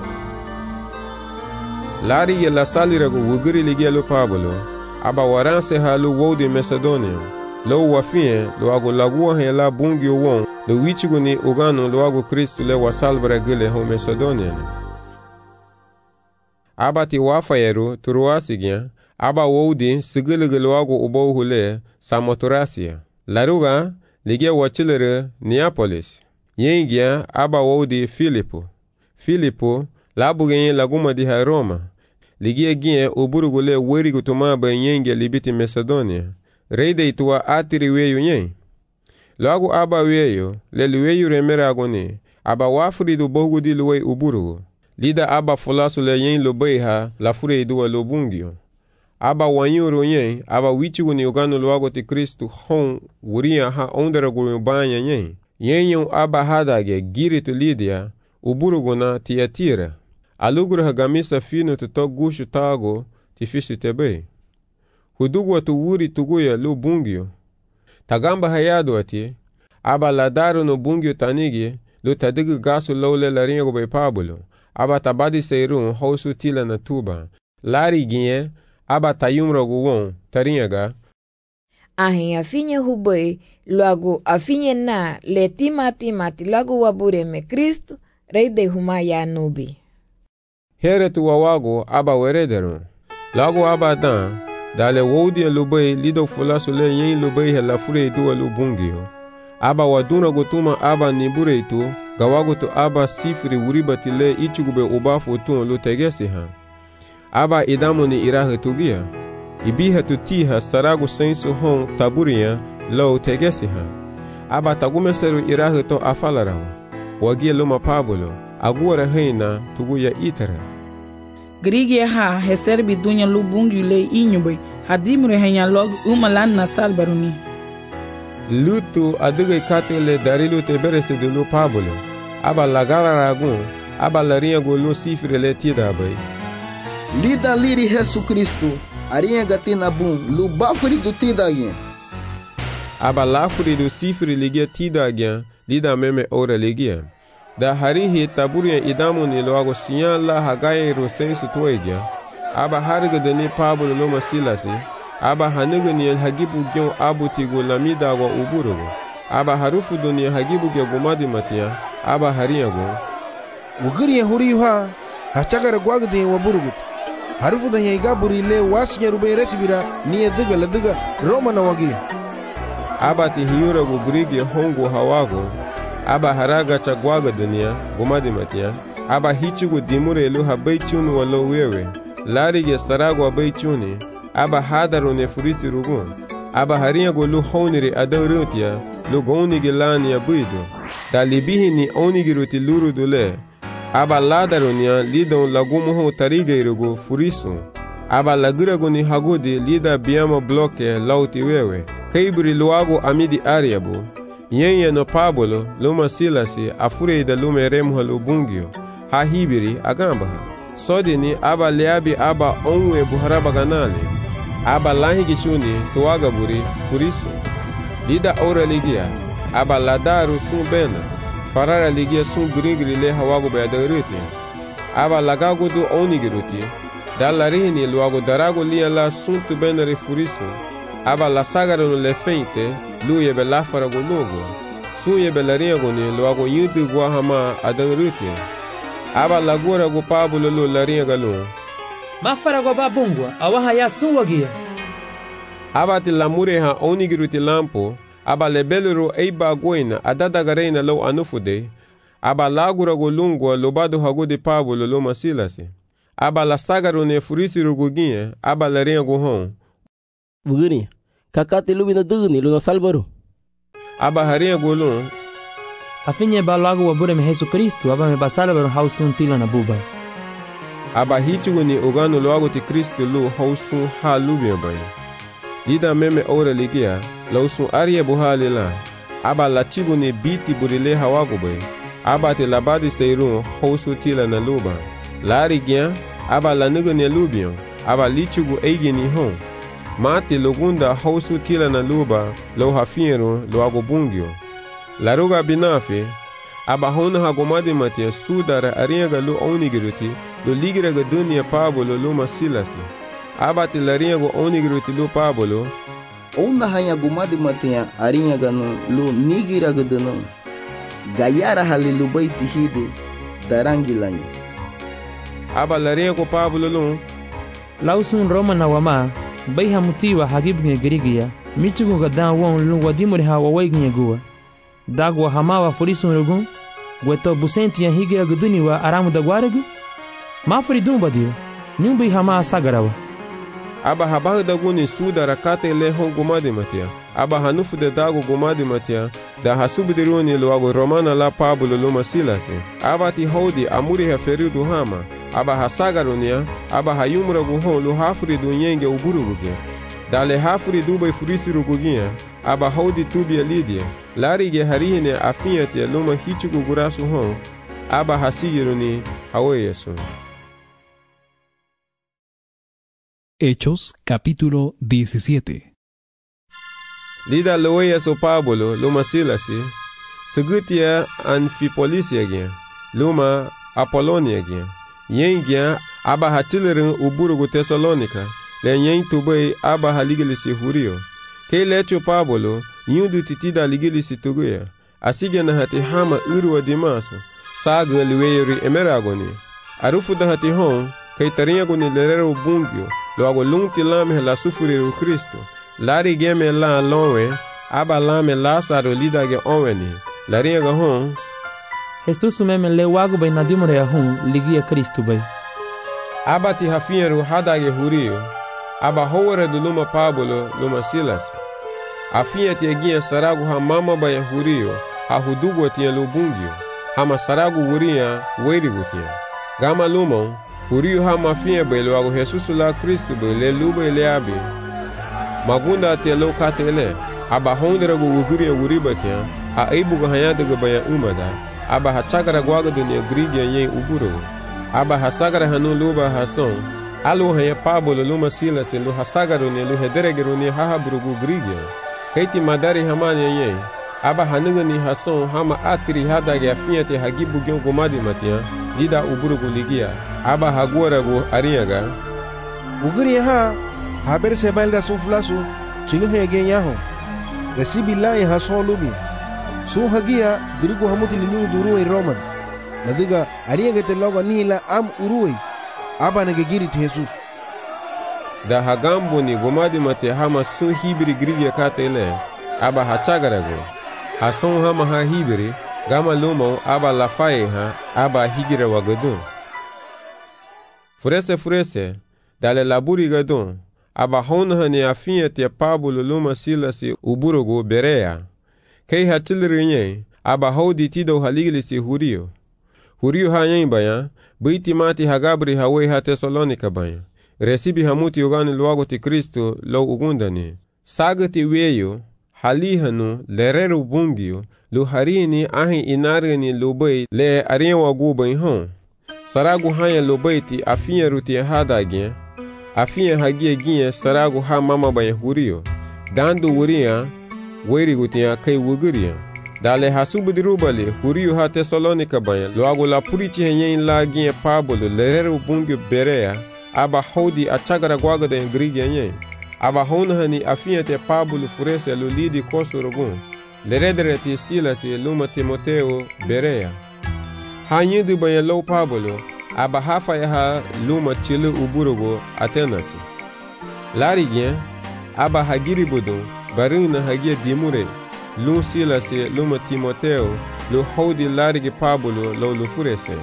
[SPEAKER 2] lari la salirago uguri ligia lo Pablo aba waranse halu wodi Macedonia lo wafie lo ago lagua he la bungi won lo wichiguni ugano lo ago Kristo le wasalbra gele ho Macedonia aba ti wafayeru Troasigya aba wodi sigiligelo ago ubo hule Samothracia laruga ligia wachilere Neapolis yengia aba wodi Filipo Filipo labugenye laguma di ha Roma ligia gie uburugule weri gutuma ba yengia libiti Macedonia reide itwa atiri weyo nye lagu aba weyo le weyo remera agoni aba wafuri du bogudi luwe uburugu lida aba fulasu le yen lobeha la fure iduwa lobungio aba wanyuro yen aba wichigu ni ugano luago ti Kristu hon wuria ha ondera gulu banya yen yen yon aba hadage giri tu Lidia uburugu na Tiatira aluguru hagamisa fino tu tok gushu tago ti fisi tebe hudugwa tu wuri tuguya lu bungio tagamba hayado ati aba ladaro no bungio tanigi lu tadigu gasu lole la ringo be Pablo aba tabadi seirun hausu tila na tuba lari ginye aba tayumro guwon tarinyaga
[SPEAKER 7] ahin afinye hubei luagu afinye na le timati mati lagu wabure me Kristo rei de huma ya nubi
[SPEAKER 2] here tu wawago aba werederun lagu aba dan dale wodi lubei lido fulasu le yen lubei la fure duwa lubungio aba waduna gutuma aba nibure tu gawago tu aba sifri wuribati le ichugube ubafu tun lu tegesi ha aba idamu ni irahe tugia ibiha tu tiha saragu sensu hon taburia lo tegesi ha aba tagumeseru irahe to afalarawa wagie luma Pablo aguara heina tuguya itara
[SPEAKER 12] Grigia ha heserbi dunya lubungi le inyube hadimre henya log umalan na salbaruni
[SPEAKER 2] lutu aduge katele darilu teberese de lu Pablo aba lagara ragun aba larinha golu sifre le tida bai
[SPEAKER 10] lida liri Jesu Kristo arinha gatina bum lu bafuri du tida gen
[SPEAKER 2] aba lafuri du sifre ligia tida gen lida meme ora ligia da harihi taburia idamu ni loago sinya la hagaye ro sensu toegia aba harga de ni Pablo lo masilasi aba haniga ni hagibu gyon abuti go lamida go uburu aba harufu dunia hagibu ge gomadi matia aba hariya go
[SPEAKER 8] ugiri huri ha hachagara gwagde wa burugut harufu da yega burile wasinya rube resibira ni ediga lediga Roma na wagi
[SPEAKER 2] aba ti hiyura go grige hongo hawago aba haraga cha gwaga dunia gomadi matia aba hichigu dimure lu habaichunu walo wewe lari ge sarago abaichuni aba hadaro ne furisi rugun aba hariya go lu honire adarutia lu goni gelani ya buido da libihi ni onigi ruti luru dule aba ladaronia lidon lagumo ho tarige irugo furisu aba lagirago ni hagudi lida biamo bloke lauti wewe kaibri luago amidi ariabu yenye no Pablo luma silasi afure da lume remho lubungio ha hibiri agamba sodi ni aba leabi aba onwe buharaba ganali aba lahigi shuni tuwaga buri furisu lida ora ligia aba ladaru sun bena farara ligia sun grigri le hawago bayadaruti aba lagago du onigiruti dalarini luago darago lia la sun tu benari furisu aba la sagara no le feinte luye be la farago logo suye be la riago ni luago yudu guahama adaruti aba lagura go Pablo lo la riaga lo
[SPEAKER 9] mafarago babungwa awaha ya sun wagia
[SPEAKER 2] aba ti lamure ha onigiruti lampo aba lebelero eiba goina adadagarena lo anufude, aba lagurago lungwa lobado hagude Pablo lo masilasi. Aba la sagaro ne furisiru guginye, aba la rengo hon.
[SPEAKER 13] Bugini, kakate lubina dugni lo salvaro.
[SPEAKER 2] Aba harengo lun.
[SPEAKER 9] Afinye ba lago wabure me Jesu Kristo, aba me basalvaro hausun tila na buba.
[SPEAKER 2] Aba hichuguni ogano loago ti Kristo lo hausun ha lubia bay. Lida meme ora ligia, lausun arie buhali la. Aba la chiguni biti burile hawago bay. Aba te labadi seirun hausu tila na luba. Lari gyan, aba la nugune lubion, aba lichugu eigeni hon. Mati lugunda hausu tila na luba, lo hafiero lo ago bungyo. Laruga binafe, aba hona hagomadi matia sudara ariaga lo onigiruti, lo ligiraga dunia Pablo lo masilasi. Aba te lariago onigiruti lo Pablo.
[SPEAKER 10] Ona hanya gomadi matia ariaga no lo nigiraga duno. Gayara halilu baiti hide, darangilanyo.
[SPEAKER 2] Aba lariago Pablo lo.
[SPEAKER 9] Lausun Roma na wama, bai hamutiwa hagibnge girigia, michugu gadan won lu wadimuri ha wawaignye gua. Dagwa hamawa furisun rugun, gweto busenti ya higira guduni wa aramu da gwaregu? Mafuri dumba dio, nyumbi hama sagarawa.
[SPEAKER 2] Aba habahu da guni suda rakate le hon gumadi matia, aba hanufu de dago gumadi matia, da hasubidiruni lo ago romana la Pablo lo masilasi. Aba ti hodi amuri ha feridu hama, aba hasagarunia, aba hayumra guhon lo hafuri du nyenge uburuguge. Dale hafuri dubai furisi rugugia, aba hodi tubia lidia, larige harihine afiate luma hichugu gurasu hon, aba hasigiruni hawe yesu.
[SPEAKER 3] Hechos capítulo diecisiete.
[SPEAKER 2] Lida loya so Pablo luma silasi, segutia Anfipolisia gen, luma Apolonia gen, yen gen aba hatilerin uburugu Tesalonika, le yen tubay aba haligilisi hurio. Ke lecho Pablo, yundu titida ligilisi tuguya, asige na hati hama urwa dimaso, saga luweri emeragoni. Arufu da hati hon, kay taringagoni lerero bungyo, lo ago lungti lame la sufuriru Kristo. Lari geme la lonwe, aba lame Lazaro lidage onweni. Laringa hon.
[SPEAKER 9] Jesus meme le wago bay nadimore hon ligia Kristo bay.
[SPEAKER 2] Aba ti hafiyeru hadage hurio. Aba howere du luma Pablo luma Silas. Afiye ti egia saragu ha mama bay hurio, ha hudugo ti lubungyo. Hama saragu wuria weirigu ti. Gama lumon. Hurio ha mafia bay lo ago Jesus la Kristo bay le lube le abi. Magunda te lo katele. Aba hondera go wuguri wuribatia. A aibu go hayada go baya umada. Aba hachagara gwaga dunia grigia yen uburo. Aba hasagara hanu luba hason. Alu haya Pablo luma Silas lu hasagaro ne lu hederegero ne hahabrugu grigia. Kaiti madari hamani yen. Aba hanunga ni hason hama atri hadage afiate hagibu gyon gomadi matia. Dida uburugu ligia. Aba hagora go ariaga.
[SPEAKER 8] Uguri ha haber sebal da suflasu chilu hege yaho. Resibi la ya hason lubi. Su hagia dirigu hamuti lilu duruwe Roman. Nadiga ariaga te loga nila am uruwe. Aba nege giri te Jesus.
[SPEAKER 2] Da hagambo ni gomadi mate hama sun hibiri grigia katele. Aba hachagarago. Hason hama ha hibiri. Gama lumo aba lafaye ha. Aba higira wagadun. Furese furese. Dale laburi gadun. Aba hona hani afinya te Pablo luma Silasi uburugo Berea. Kei hachilirinye. Aba hodi tido haligilisi hurio. Hurio ha yen bayan. Biti mati hagabri hawe ha Tesalonika bayan. Resibi hamuti yogani luago ti Kristo lo ugundani. Sagati weyo. Halihanu lerero bungyo. Lu harini ahi inargani lubay le arienwa gubayin hon. Saragu hanya lubay ti afinya ruti hadagien. Afinya hagie gien saragu ha mama bayan hurio. Dandu wuria weri gutia kay wuguria. Dale hasubudrubale hurio ha Tesalonika bayan. Luago la purichi henyen la gien Pablo lerero bungyo Berea. Aba hodi achagara gwaga da ingrigia nyen. Aba hona hani afinya te Pablo furese lulidi kosorogun. Leredere ti Silas e luma Timoteo Berea. Ha nyidu bayan lo Pablo. Aba hafa ya ha luma chilu uburugo Atenasi. Lari gen. Aba hagiri budun. Barina hagia dimure. lu Silasi luma Timoteo lu hodi larigi Pablo lo lu furese.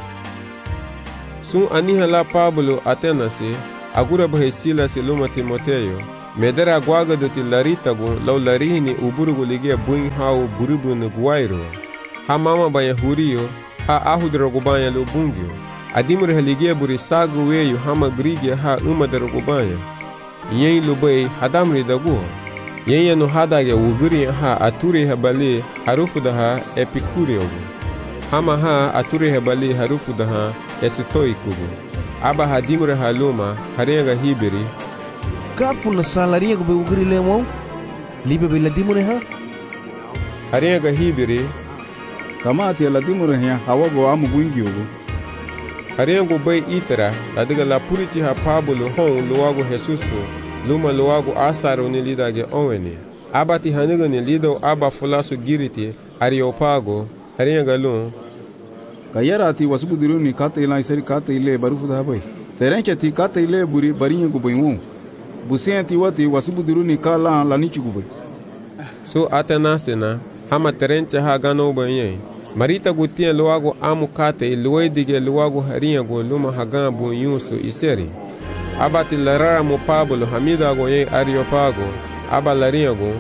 [SPEAKER 2] Sun aniha la Pablo Atenasi agura bahe Silasi luma Timoteo medera gwaga doti laritagu lo larihini uburugu ligia buin hau burubu nuguairo. Ha mama baya huriyo ha ahudrogu baya lu bungyo. Adimure haligia buri sagu weyu hama grigia ha umadrogu baya. Yen lubai hadamri dagu. Yen yanu hadage uguri ha aturi habali harufu daha epikureogu. Hama ha aturi habali harufu daha esitoikugu. Aba hadimure haluma harenga hibiri.
[SPEAKER 8] Kafu na salaria go be uguri lemo. Libe be ladimure ha.
[SPEAKER 2] Harenga hibiri.
[SPEAKER 4] Kama ati ladimure ha hawago amu gwingi ugu.
[SPEAKER 2] Harengo bay itara ladiga la puriti ha Pablo hon luwago Jesusu luma luwago asaro ni lidage onweni. Abati haniga ni lido aba fulasu giriti Areopago harenga lun.
[SPEAKER 4] Kayara ati wasubu diru ni kata ila isari kata ile barufu da bay. Terenche ti kata ile buri barinye go bay won. Busen ti wati wasubu diru ni kala la nichi go bay.
[SPEAKER 2] So atenasena hama terenche ha gano bayen. Marita gutia luwago amu kate luwedige luwago haringa go luma hagan bu yusu iseri. Abati larara mo Pablo hamida go ye Areopago aba laringa go.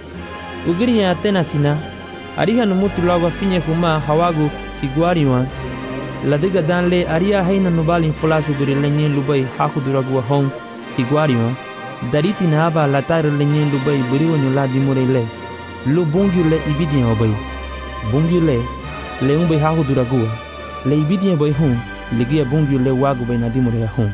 [SPEAKER 9] Ugiri atena sina ariha no mutu lago finye kuma hawago iguariwa. Ladiga danle aria haina nubali fulasu guri lenye lubai hakuduragu hon iguariwa. Dariti na aba latare lenye lubai buriwo nyula dimurele. Lu bungi le ibidi obai. Bungi le le umbe hahu duragua le ibidien boy hum ligia bungi le wagu bay nadimure hum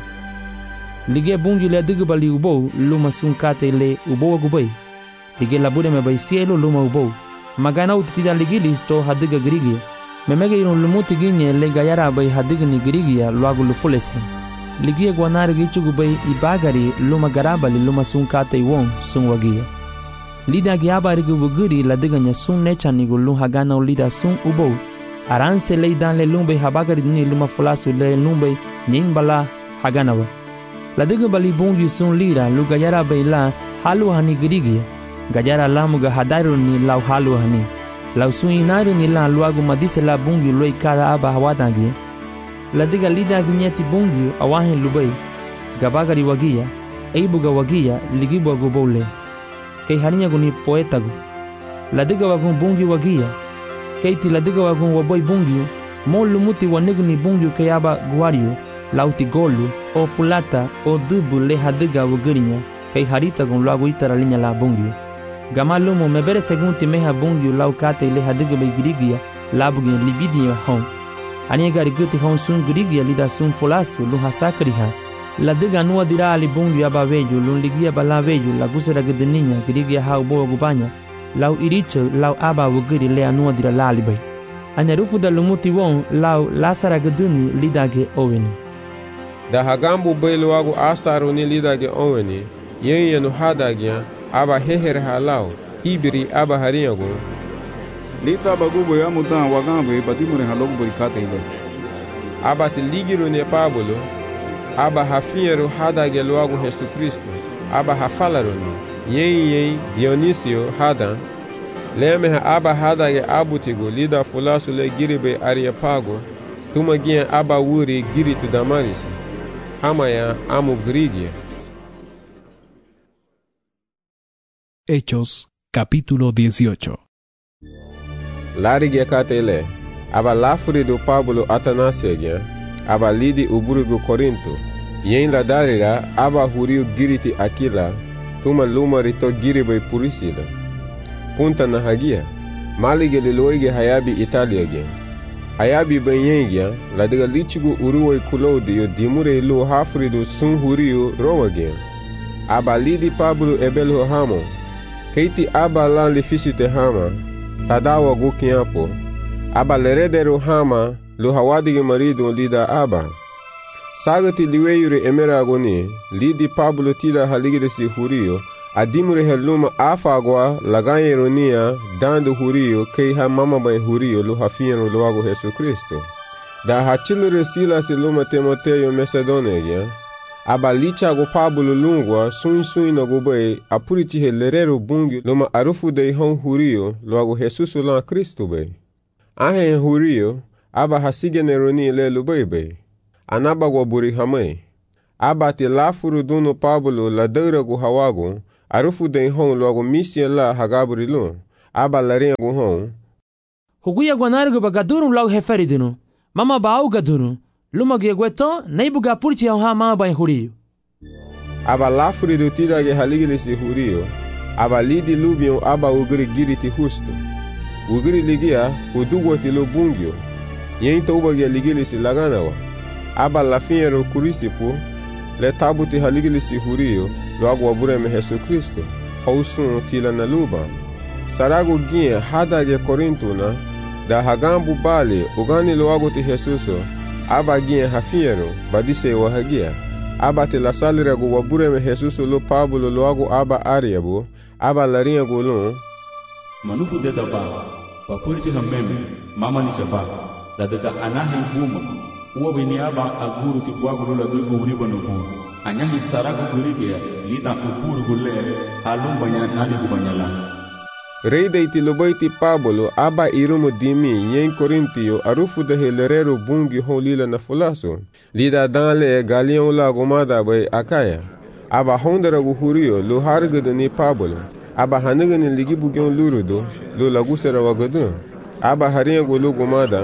[SPEAKER 9] ligia bungi le digu bali ubo luma sun kate le ubo wagu bay ligia labure me bay cielo luma ubo magana utida ligi listo hadiga grigia memege iron lumuti ginye le gayara bay hadiga ni grigia luagu lufulese ligia gwanari gichugu bay ibagari luma garabali luma sun kate won sun wagia lida giaba rigu buguri ladiga nya sun nechani gulu hagana lida sun ubo aranse le dan le lumbe habagari ni luma fulasu le lumbe nyimbala haganawa ladiga bali bungi sun lira lu gayara bayla halu hani grigia gajara lamuga hadaru ni lau halu hani lau sun inaru ni la luagu madise la bungi loi kada aba hawadangi ladiga lida ginyeti bungi awahin lubai gabagari wagia eibuga wagia ligibu agubole kay harinya guni poetagu ladiga wagun bungi wagia kay ti ladiga wagun waboy bungi mo lumuti wanegni bungi kayaba guario lauti golu o pulata o dubu le hadiga wagurinya kay harita gun lagu itara linya la bungi gamalumo mebere segunti meha bungi lau kate le hadiga bay grigia labugi libidi hon ania gari guti hon sun grigia lida sun fulasu lu hasakriha ladiga nuwa dira ali bungi aba veju lun ligia bala veju la gusera gdeninya grigia ha ubo gubanya lau iricho lau aba wugiri le anuwa dira lali bay anya rufu da lumuti won lau lasara gduni lidage oweni
[SPEAKER 2] da hagambu bay luwagu asaru ni lidage oweni yen yenu hadagya aba heher halau hibiri aba harinyago
[SPEAKER 4] lita bagubo ya mudan wagambe badimure halogu buri kate ile
[SPEAKER 2] aba ti ligiru ne Pablo aba hafiyeru hadage luwagu Yesu Kristo aba hafalaroni yen yen Dionisio hadan leme ha aba hadage abutigo lida fulasu le giribe Areopago tuma gien aba wuri giritu Damaris hamaya amu grigia.
[SPEAKER 3] Hechos capítulo dieciocho.
[SPEAKER 2] Larige katele aba lafuri do Pablo Atanasiegia aba lidi uburigo Corinto yen la darira aba huriu giriti Aquila tuma luma rito giribe Purisila punta na hagia malige liloige hayabi Italia gen hayabi benyengia la diga lichigu uruoi Claudio dimure lu hafuri do sun huriu Roma gen aba lidi Pablo ebelho hamo keiti aba lan lifisite hama tadawa gukiapo aba leredero hama lu hawadige marido lida aba sagati liweyure emeragoni lidi Pablo tida haligidesi hurio adimure heluma afagwa lagayeronia dando hurio kei ha mama bay hurio lu hafieno luago Yesu Kristo da hachilure Silas luma Timoteo Macedonia aba licha go Pablo lungwa sui sui no go be apuriti he lerero bungi loma arufu de hon hurio logo Jesus la Cristo be ahe hurio aba hasige neroni le lubebe anaba go buri hame aba te lafuru duno Pablo la deura go hawago arufu de hon logo misia la hagaburi lo aba lare go hon
[SPEAKER 9] huguya gwanargo bagadurum logo heferidino mama baau gadunu luma gegweto neibuga purti ha mama ba hurio
[SPEAKER 2] aba lafuri do tida ge haligilisi hurio aba lidi lubio aba ugri giriti husto ugri ligia udugo tilo bungio yen toba ge ligilisi laganawa aba lafiero kurisipo le tabuti haligilisi hurio lo agwa bureme Yesu Kristo hausun tila na luba sarago gie hada ge korintuna da hagambu bale ugani lo agoti Jesuso aba gie hafiero badise wa hagia aba te la salira go wabureme Jesuso lo Pablo lo ago aba ariabo aba laria go lo
[SPEAKER 6] manufu de daba papurti hameme mama ni chapa da daga anahi huma uwa bini aba aguru ti bwago la do uri bono anyahi sarago gurige lita upuru gule alum banya nani kubanyala
[SPEAKER 2] Reida iti lobaiti Pablo aba irumu dimi yen Korintio arufu de helerero bungi holila na fulaso lida danle galion la gomada bay akaya aba hondara gu hurio lo hargada ni Pablo aba haniga ni ligi bugyon lurudo lo lagusera wagadu aba hariya gu lo gomada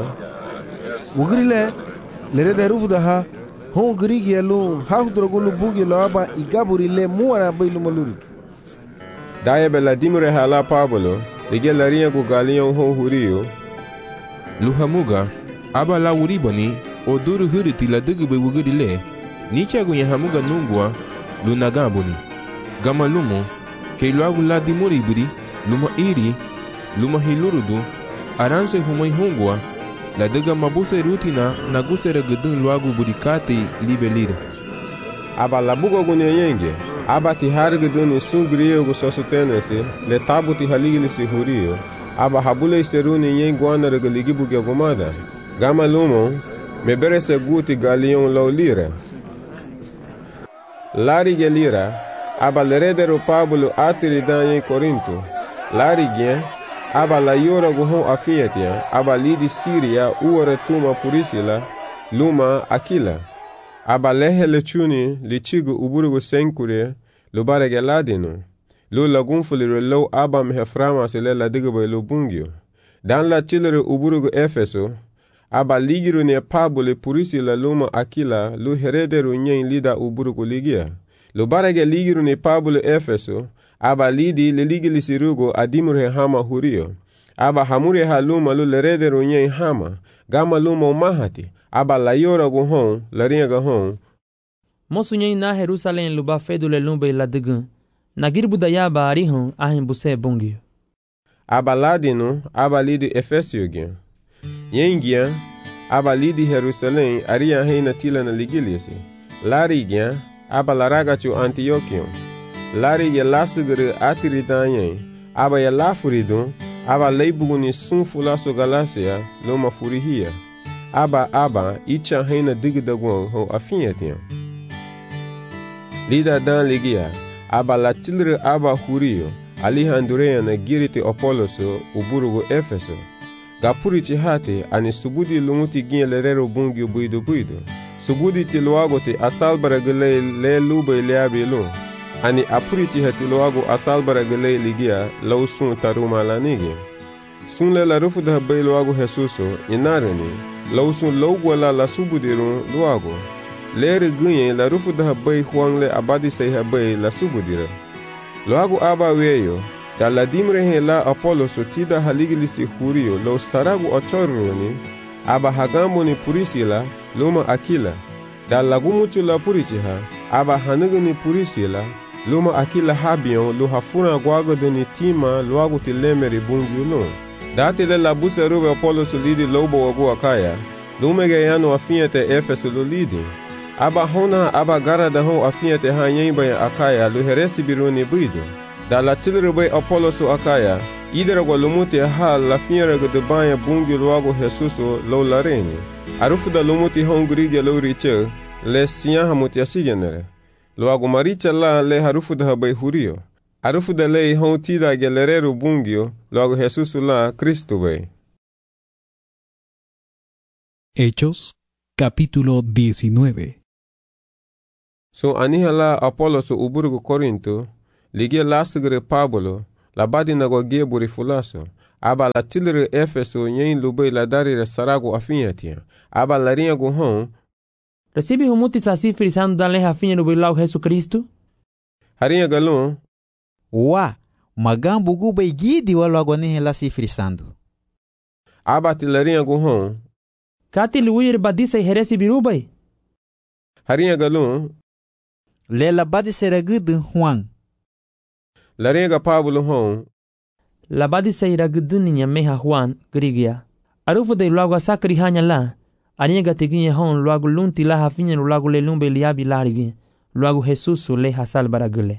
[SPEAKER 8] Mugrile lere de rufu da ha hon grigi lo hafdra gu lo bugi lo aba igaburi le muara bay lo maluru
[SPEAKER 2] Daya bela dimure hala Pablo, lege laria go galion ho hurio.
[SPEAKER 1] Luhamuga, aba la uribani, o duru huriti la dugube wugurile, nicha go yahamuga nungwa, lunagabuni. Gama lumo, ke luagu la dimuribiri, luma iri, luma hilurudu, aranse humai hungwa, la duga mabuse rutina, nagusere gudun luagu burikate libelire.
[SPEAKER 2] Aba la bugo go nyenge. Aba ti harguduni sungriyo go sosutenese le tabuti haligilisi hurio aba habule seruni yen gwana go ligibuge gomada gama lumo meberese guti galion laulira lari gelira aba leredero Pablo atiri dan Korinto lari gen aba la yora go hon afiatia aba lidi Siria uore tuma purisila luma Akila aba lehe lechuni lichigu uburugu senkure lo barege ladino lo lagunfulire lo aba meheframa sele la digbe lo bungio dan la chilere uburugu Efeso aba ligiru ne Pablo purisi la luma Akila lo herederu nyen lida uburugu ligia lo barege ligiru ne Pablo Efeso aba lidi le ligili sirugo adimure hama hurio aba hamure haluma lo lerederu nyen hama gama luma mahati aba la yora go hon la ringa hon
[SPEAKER 9] Mosunye na Jerusalem luba fedule lumbe la degun na girbu da yaba arihon ahin buse bungio
[SPEAKER 2] aba ladino aba lidi Efesio gen yengia aba lidi Jerusalem aria heina tila na ligilisi lari gen aba laragachu Antiochion lari ye lasugere atiri danyen aba ya lafurido aba leibuguni sunfulaso Galacia loma furihia aba aba icha heina digdagwon ho afietian Lida dan ligia aba latilre aba hurio alihandurea na giriti Apoloso uburugo Efeso gapurichi hate ani subudi lumuti gin lerero bungi buido buido subudi tiloago te asalbara gele le lube leabi lu ani apurichi hati loago asalbara gele ligia lausun taruma lanigi sun le la rufu da bay loago Jesuso inareni lausun logwala la subudiru loago Leri gunye la rufu da bay huangle abadi say habay la subudira. Loagu aba weyo, da la dimre he la Apollo so tida haligilisi hurio lo saragu ochoroni, aba hagambo ni purisila, luma Akila. Da lagumuchu la purichiha, aba hanugu ni purisila, luma Akila habion lo hafuna guago deni tima loagu tilemeri bungi lo. Dati le la buse rube Apollo so lidi lobo wagu akaya, lumege yano afiate Efeso lo lidi. Aba hona aba gara da hon afiate ha yemba ya akaya lo heresi bironi buido da la tilrebe Apollo so akaya idera go lumuti ha la fiera go de banya bungi loago Jesuso lo lareni arufu da lumuti hon grige lo riche le siya hamuti asigenere Logo maricha la le harufu da habai hurio. Harufu da lei hon tida gelerero bungio, logo Jesus la Cristo bay.
[SPEAKER 3] Hechos, capítulo diecinueve.
[SPEAKER 2] So aniha la Apollo so uburgo Corinto, ligia lasgre Pablo, la badi na gogie buri fulaso, aba la tilre Efeso nyen lubei la darire sarago afinyatia, aba la rinha go hon.
[SPEAKER 9] Recibe humuti sa sifri sandu dan leha afinha lubei lau Jesus Cristo?
[SPEAKER 2] Harinha galon.
[SPEAKER 5] Wa, magambu gubei gidi walo agonihe la sifri sandu.
[SPEAKER 2] Aba ti la rinha go hon.
[SPEAKER 9] Kati luir badisa heresi birubai?
[SPEAKER 2] Harinha galon.
[SPEAKER 5] Le la badisa ragudu Juan.
[SPEAKER 2] La rinha Pablo hon.
[SPEAKER 9] La badisa iragudu ninya meha Juan grigia. Arufu de luago sakri hanya la. Aniga teginye hon luago lunti la hafinye luago le lumbe liabi larigi. Luago Jesusu le hasal baragule.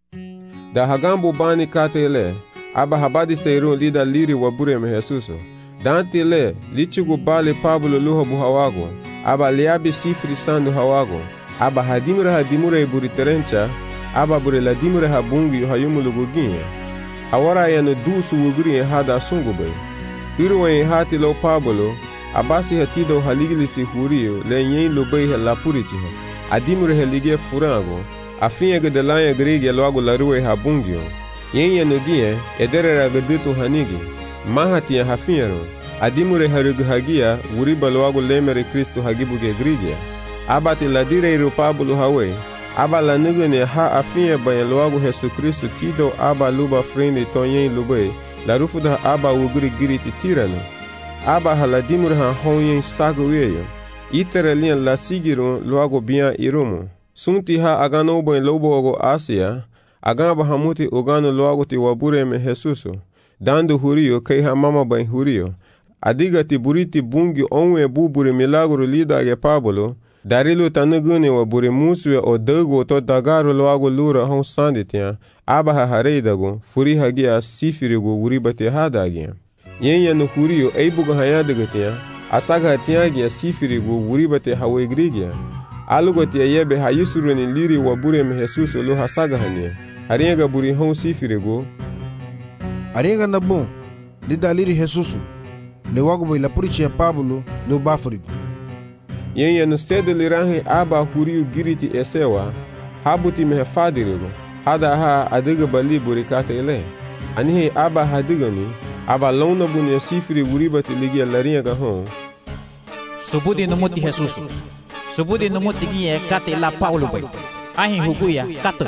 [SPEAKER 2] Da hagambo bani kate le. Aba habadi seirun lida liri wabure me Jesuso. Dante le, lichugu bale Pablo luha buhawago, aba liabi sifri sandu hawago, aba hadimura hadimura iburi terencha, aba bure ladimura habungi hayumu luguginye. Awara yanu dusu wugri hada sungube. Irwe hati lo Pablo, abasi hatido haligilisi hurio, le nyen lubei la purichiha, adimura helige furango, afinye gedelanya grege loago larue habungio, yen yanugie, edere gadutu hanigi. Mahati ya hafiero, adimure harugu hagia, wuriba loago lemere Kristo hagibuge grigia. Abati la direiru Pablo hawe, aba la nugene ha afia bayan loago Jesu Kristo tido aba luba freni tonyen lube, la rufuda aba wugri giriti tirano. Aba haladimure ha honyen sago weyo, itere lian la sigiro loago bian irumo. Sunti ha agano bayan lobo ogo Asia, agamba hamuti ogano loago ti wabure me Jesuso. Dando hurio kei ha mama bain hurio. Adiga ti buriti bungi onwe buburi milagro lida ge Pablo. Darilu tanugune wa buri muswe o dago to dagaro loago lura hon sanditia. Aba ha hareidago, furi hagia sifirigo wuribate hadagia. Yenya no hurio eibuga hayadagatia. Asaga hatiagia sifirigo wuribate hawegrigia. Alugotia yebe hayusuru ni liri wa buri me Jesuso lo hasaga hania. Hariega buri hon sifirigo.
[SPEAKER 8] Arenga na bom, lida liri Jesusu, le wago bai la purichi ya Pablo, lo bafrigo.
[SPEAKER 2] Yenya no sede liranhe aba huriu giriti esewa, habuti mehe fadirigo, hada ha adiga bali burikata ele. Anihe aba hadigani, aba launa buni ya sifiri wuribati ligia larinha gahon.
[SPEAKER 5] Subudi numuti Jesusu, subudi numuti gie kate la Paulo bai, ahin huguya kato.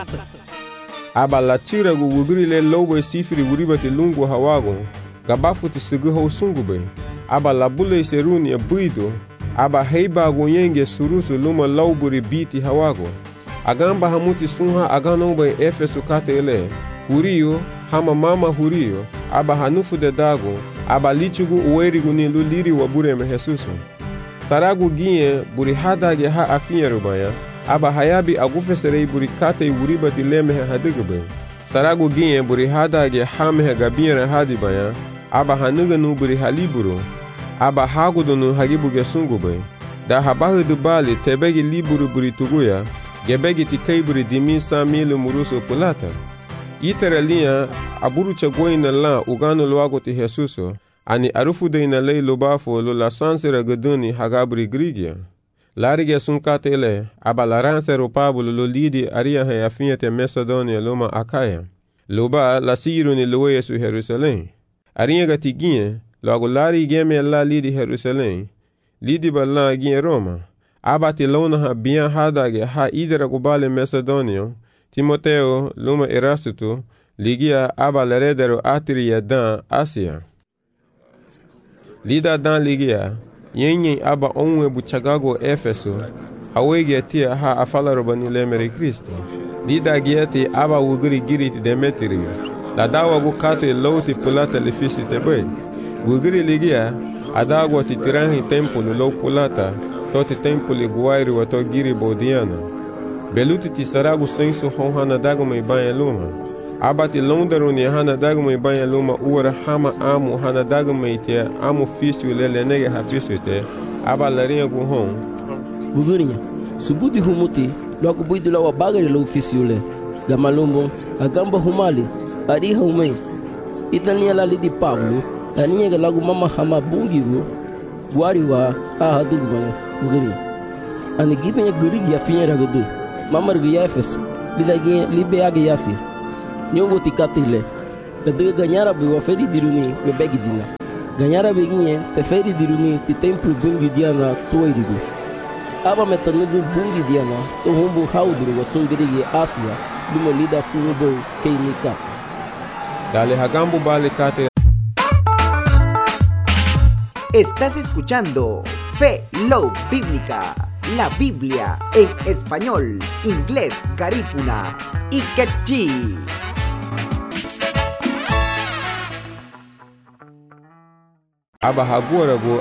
[SPEAKER 2] Aba la tira gu wugri le lobo sifiri wuribati lungu hawago, gabafuti sigu ho sungube. Aba la bule seruni ya buido, aba heiba gu yenge surusu luma lauburi biti hawago. Agamba hamuti sunha agano bai Efesu kate ele, hurio, hama mama hurio, aba hanufu de dago, aba lichugu uwerigu ni luliri wabure me Jesuso. Saragu gie buri hadage ha afinya rubaya, aba hayabi agufeserei buri kate wuribati lemehe hadigube. Saragu gie buri hadage hamehe gabiyere hadibaya, aba hanuganu buri haliburu, aba hagudunu hagibuge sungube. Da habahu dubali tebegi liburu buri tuguya, gebegi tikei buri dimisa milu muruso pulata. Itere liya aburu chagoina la ugano luago ti Jesuso, ani arufu de ina lei lubafo lo la sansera gaduni hagaburi grigia. Larige sunkatele, aba la ransero Pablo lo lidi aria he afinete Macedonia loma Akaya. Loba la siru ni loye su Jerusalem. Aria gatigie, logo lari geme la lidi Jerusalem. Lidi ba la gie Roma. Aba ti lona ha bian hadage ha idera gubale Macedonia. Timoteo loma Erasuto, ligia aba leredero atria dan Asia. Lida dan ligia, yenye aba onwe buchagago Efeso, hawege tia ha afala robani lemere Kristo. Lida gieti aba wugiri giriti Demetrio, la dawa gukate lauti pulata lefisi tebe. Wugiri ligia, adagwa titirangi tempulu lau pulata, toti tempuli guairi wato giri bodiana. Beluti ti saragu sensu hon hana dago me banya luma. Abati londaro ni hana dago me banya luma uara hama amu hana dago me ite amu fisu lele nege ha fisu te. Aba larinha gu hon.
[SPEAKER 13] Gugurinya, subuti humuti logo buido lá o bagari lo oficiule gamalumbo agamba humali ari humei itania la lidi Pablo ania ga lagu mama hama bungiru guariwa a hadu bana guri ani gipenya guri ya finya ragadu mamar gya efeso bilagi libe age yasi nyongo tikatile le de ganhara be waferi diruni be begidina ganhara be ginye te feri diruni ti templo bungi diana toirigo aba metanu bungi diana to humbu haudru wa sogiri asia dumo lida sunubo keinika
[SPEAKER 2] dale hagambu bale kate.
[SPEAKER 14] Estás escuchando Fe Love Bíblica, la Biblia en español, inglés, garífuna y quechí.
[SPEAKER 2] Aba hagora go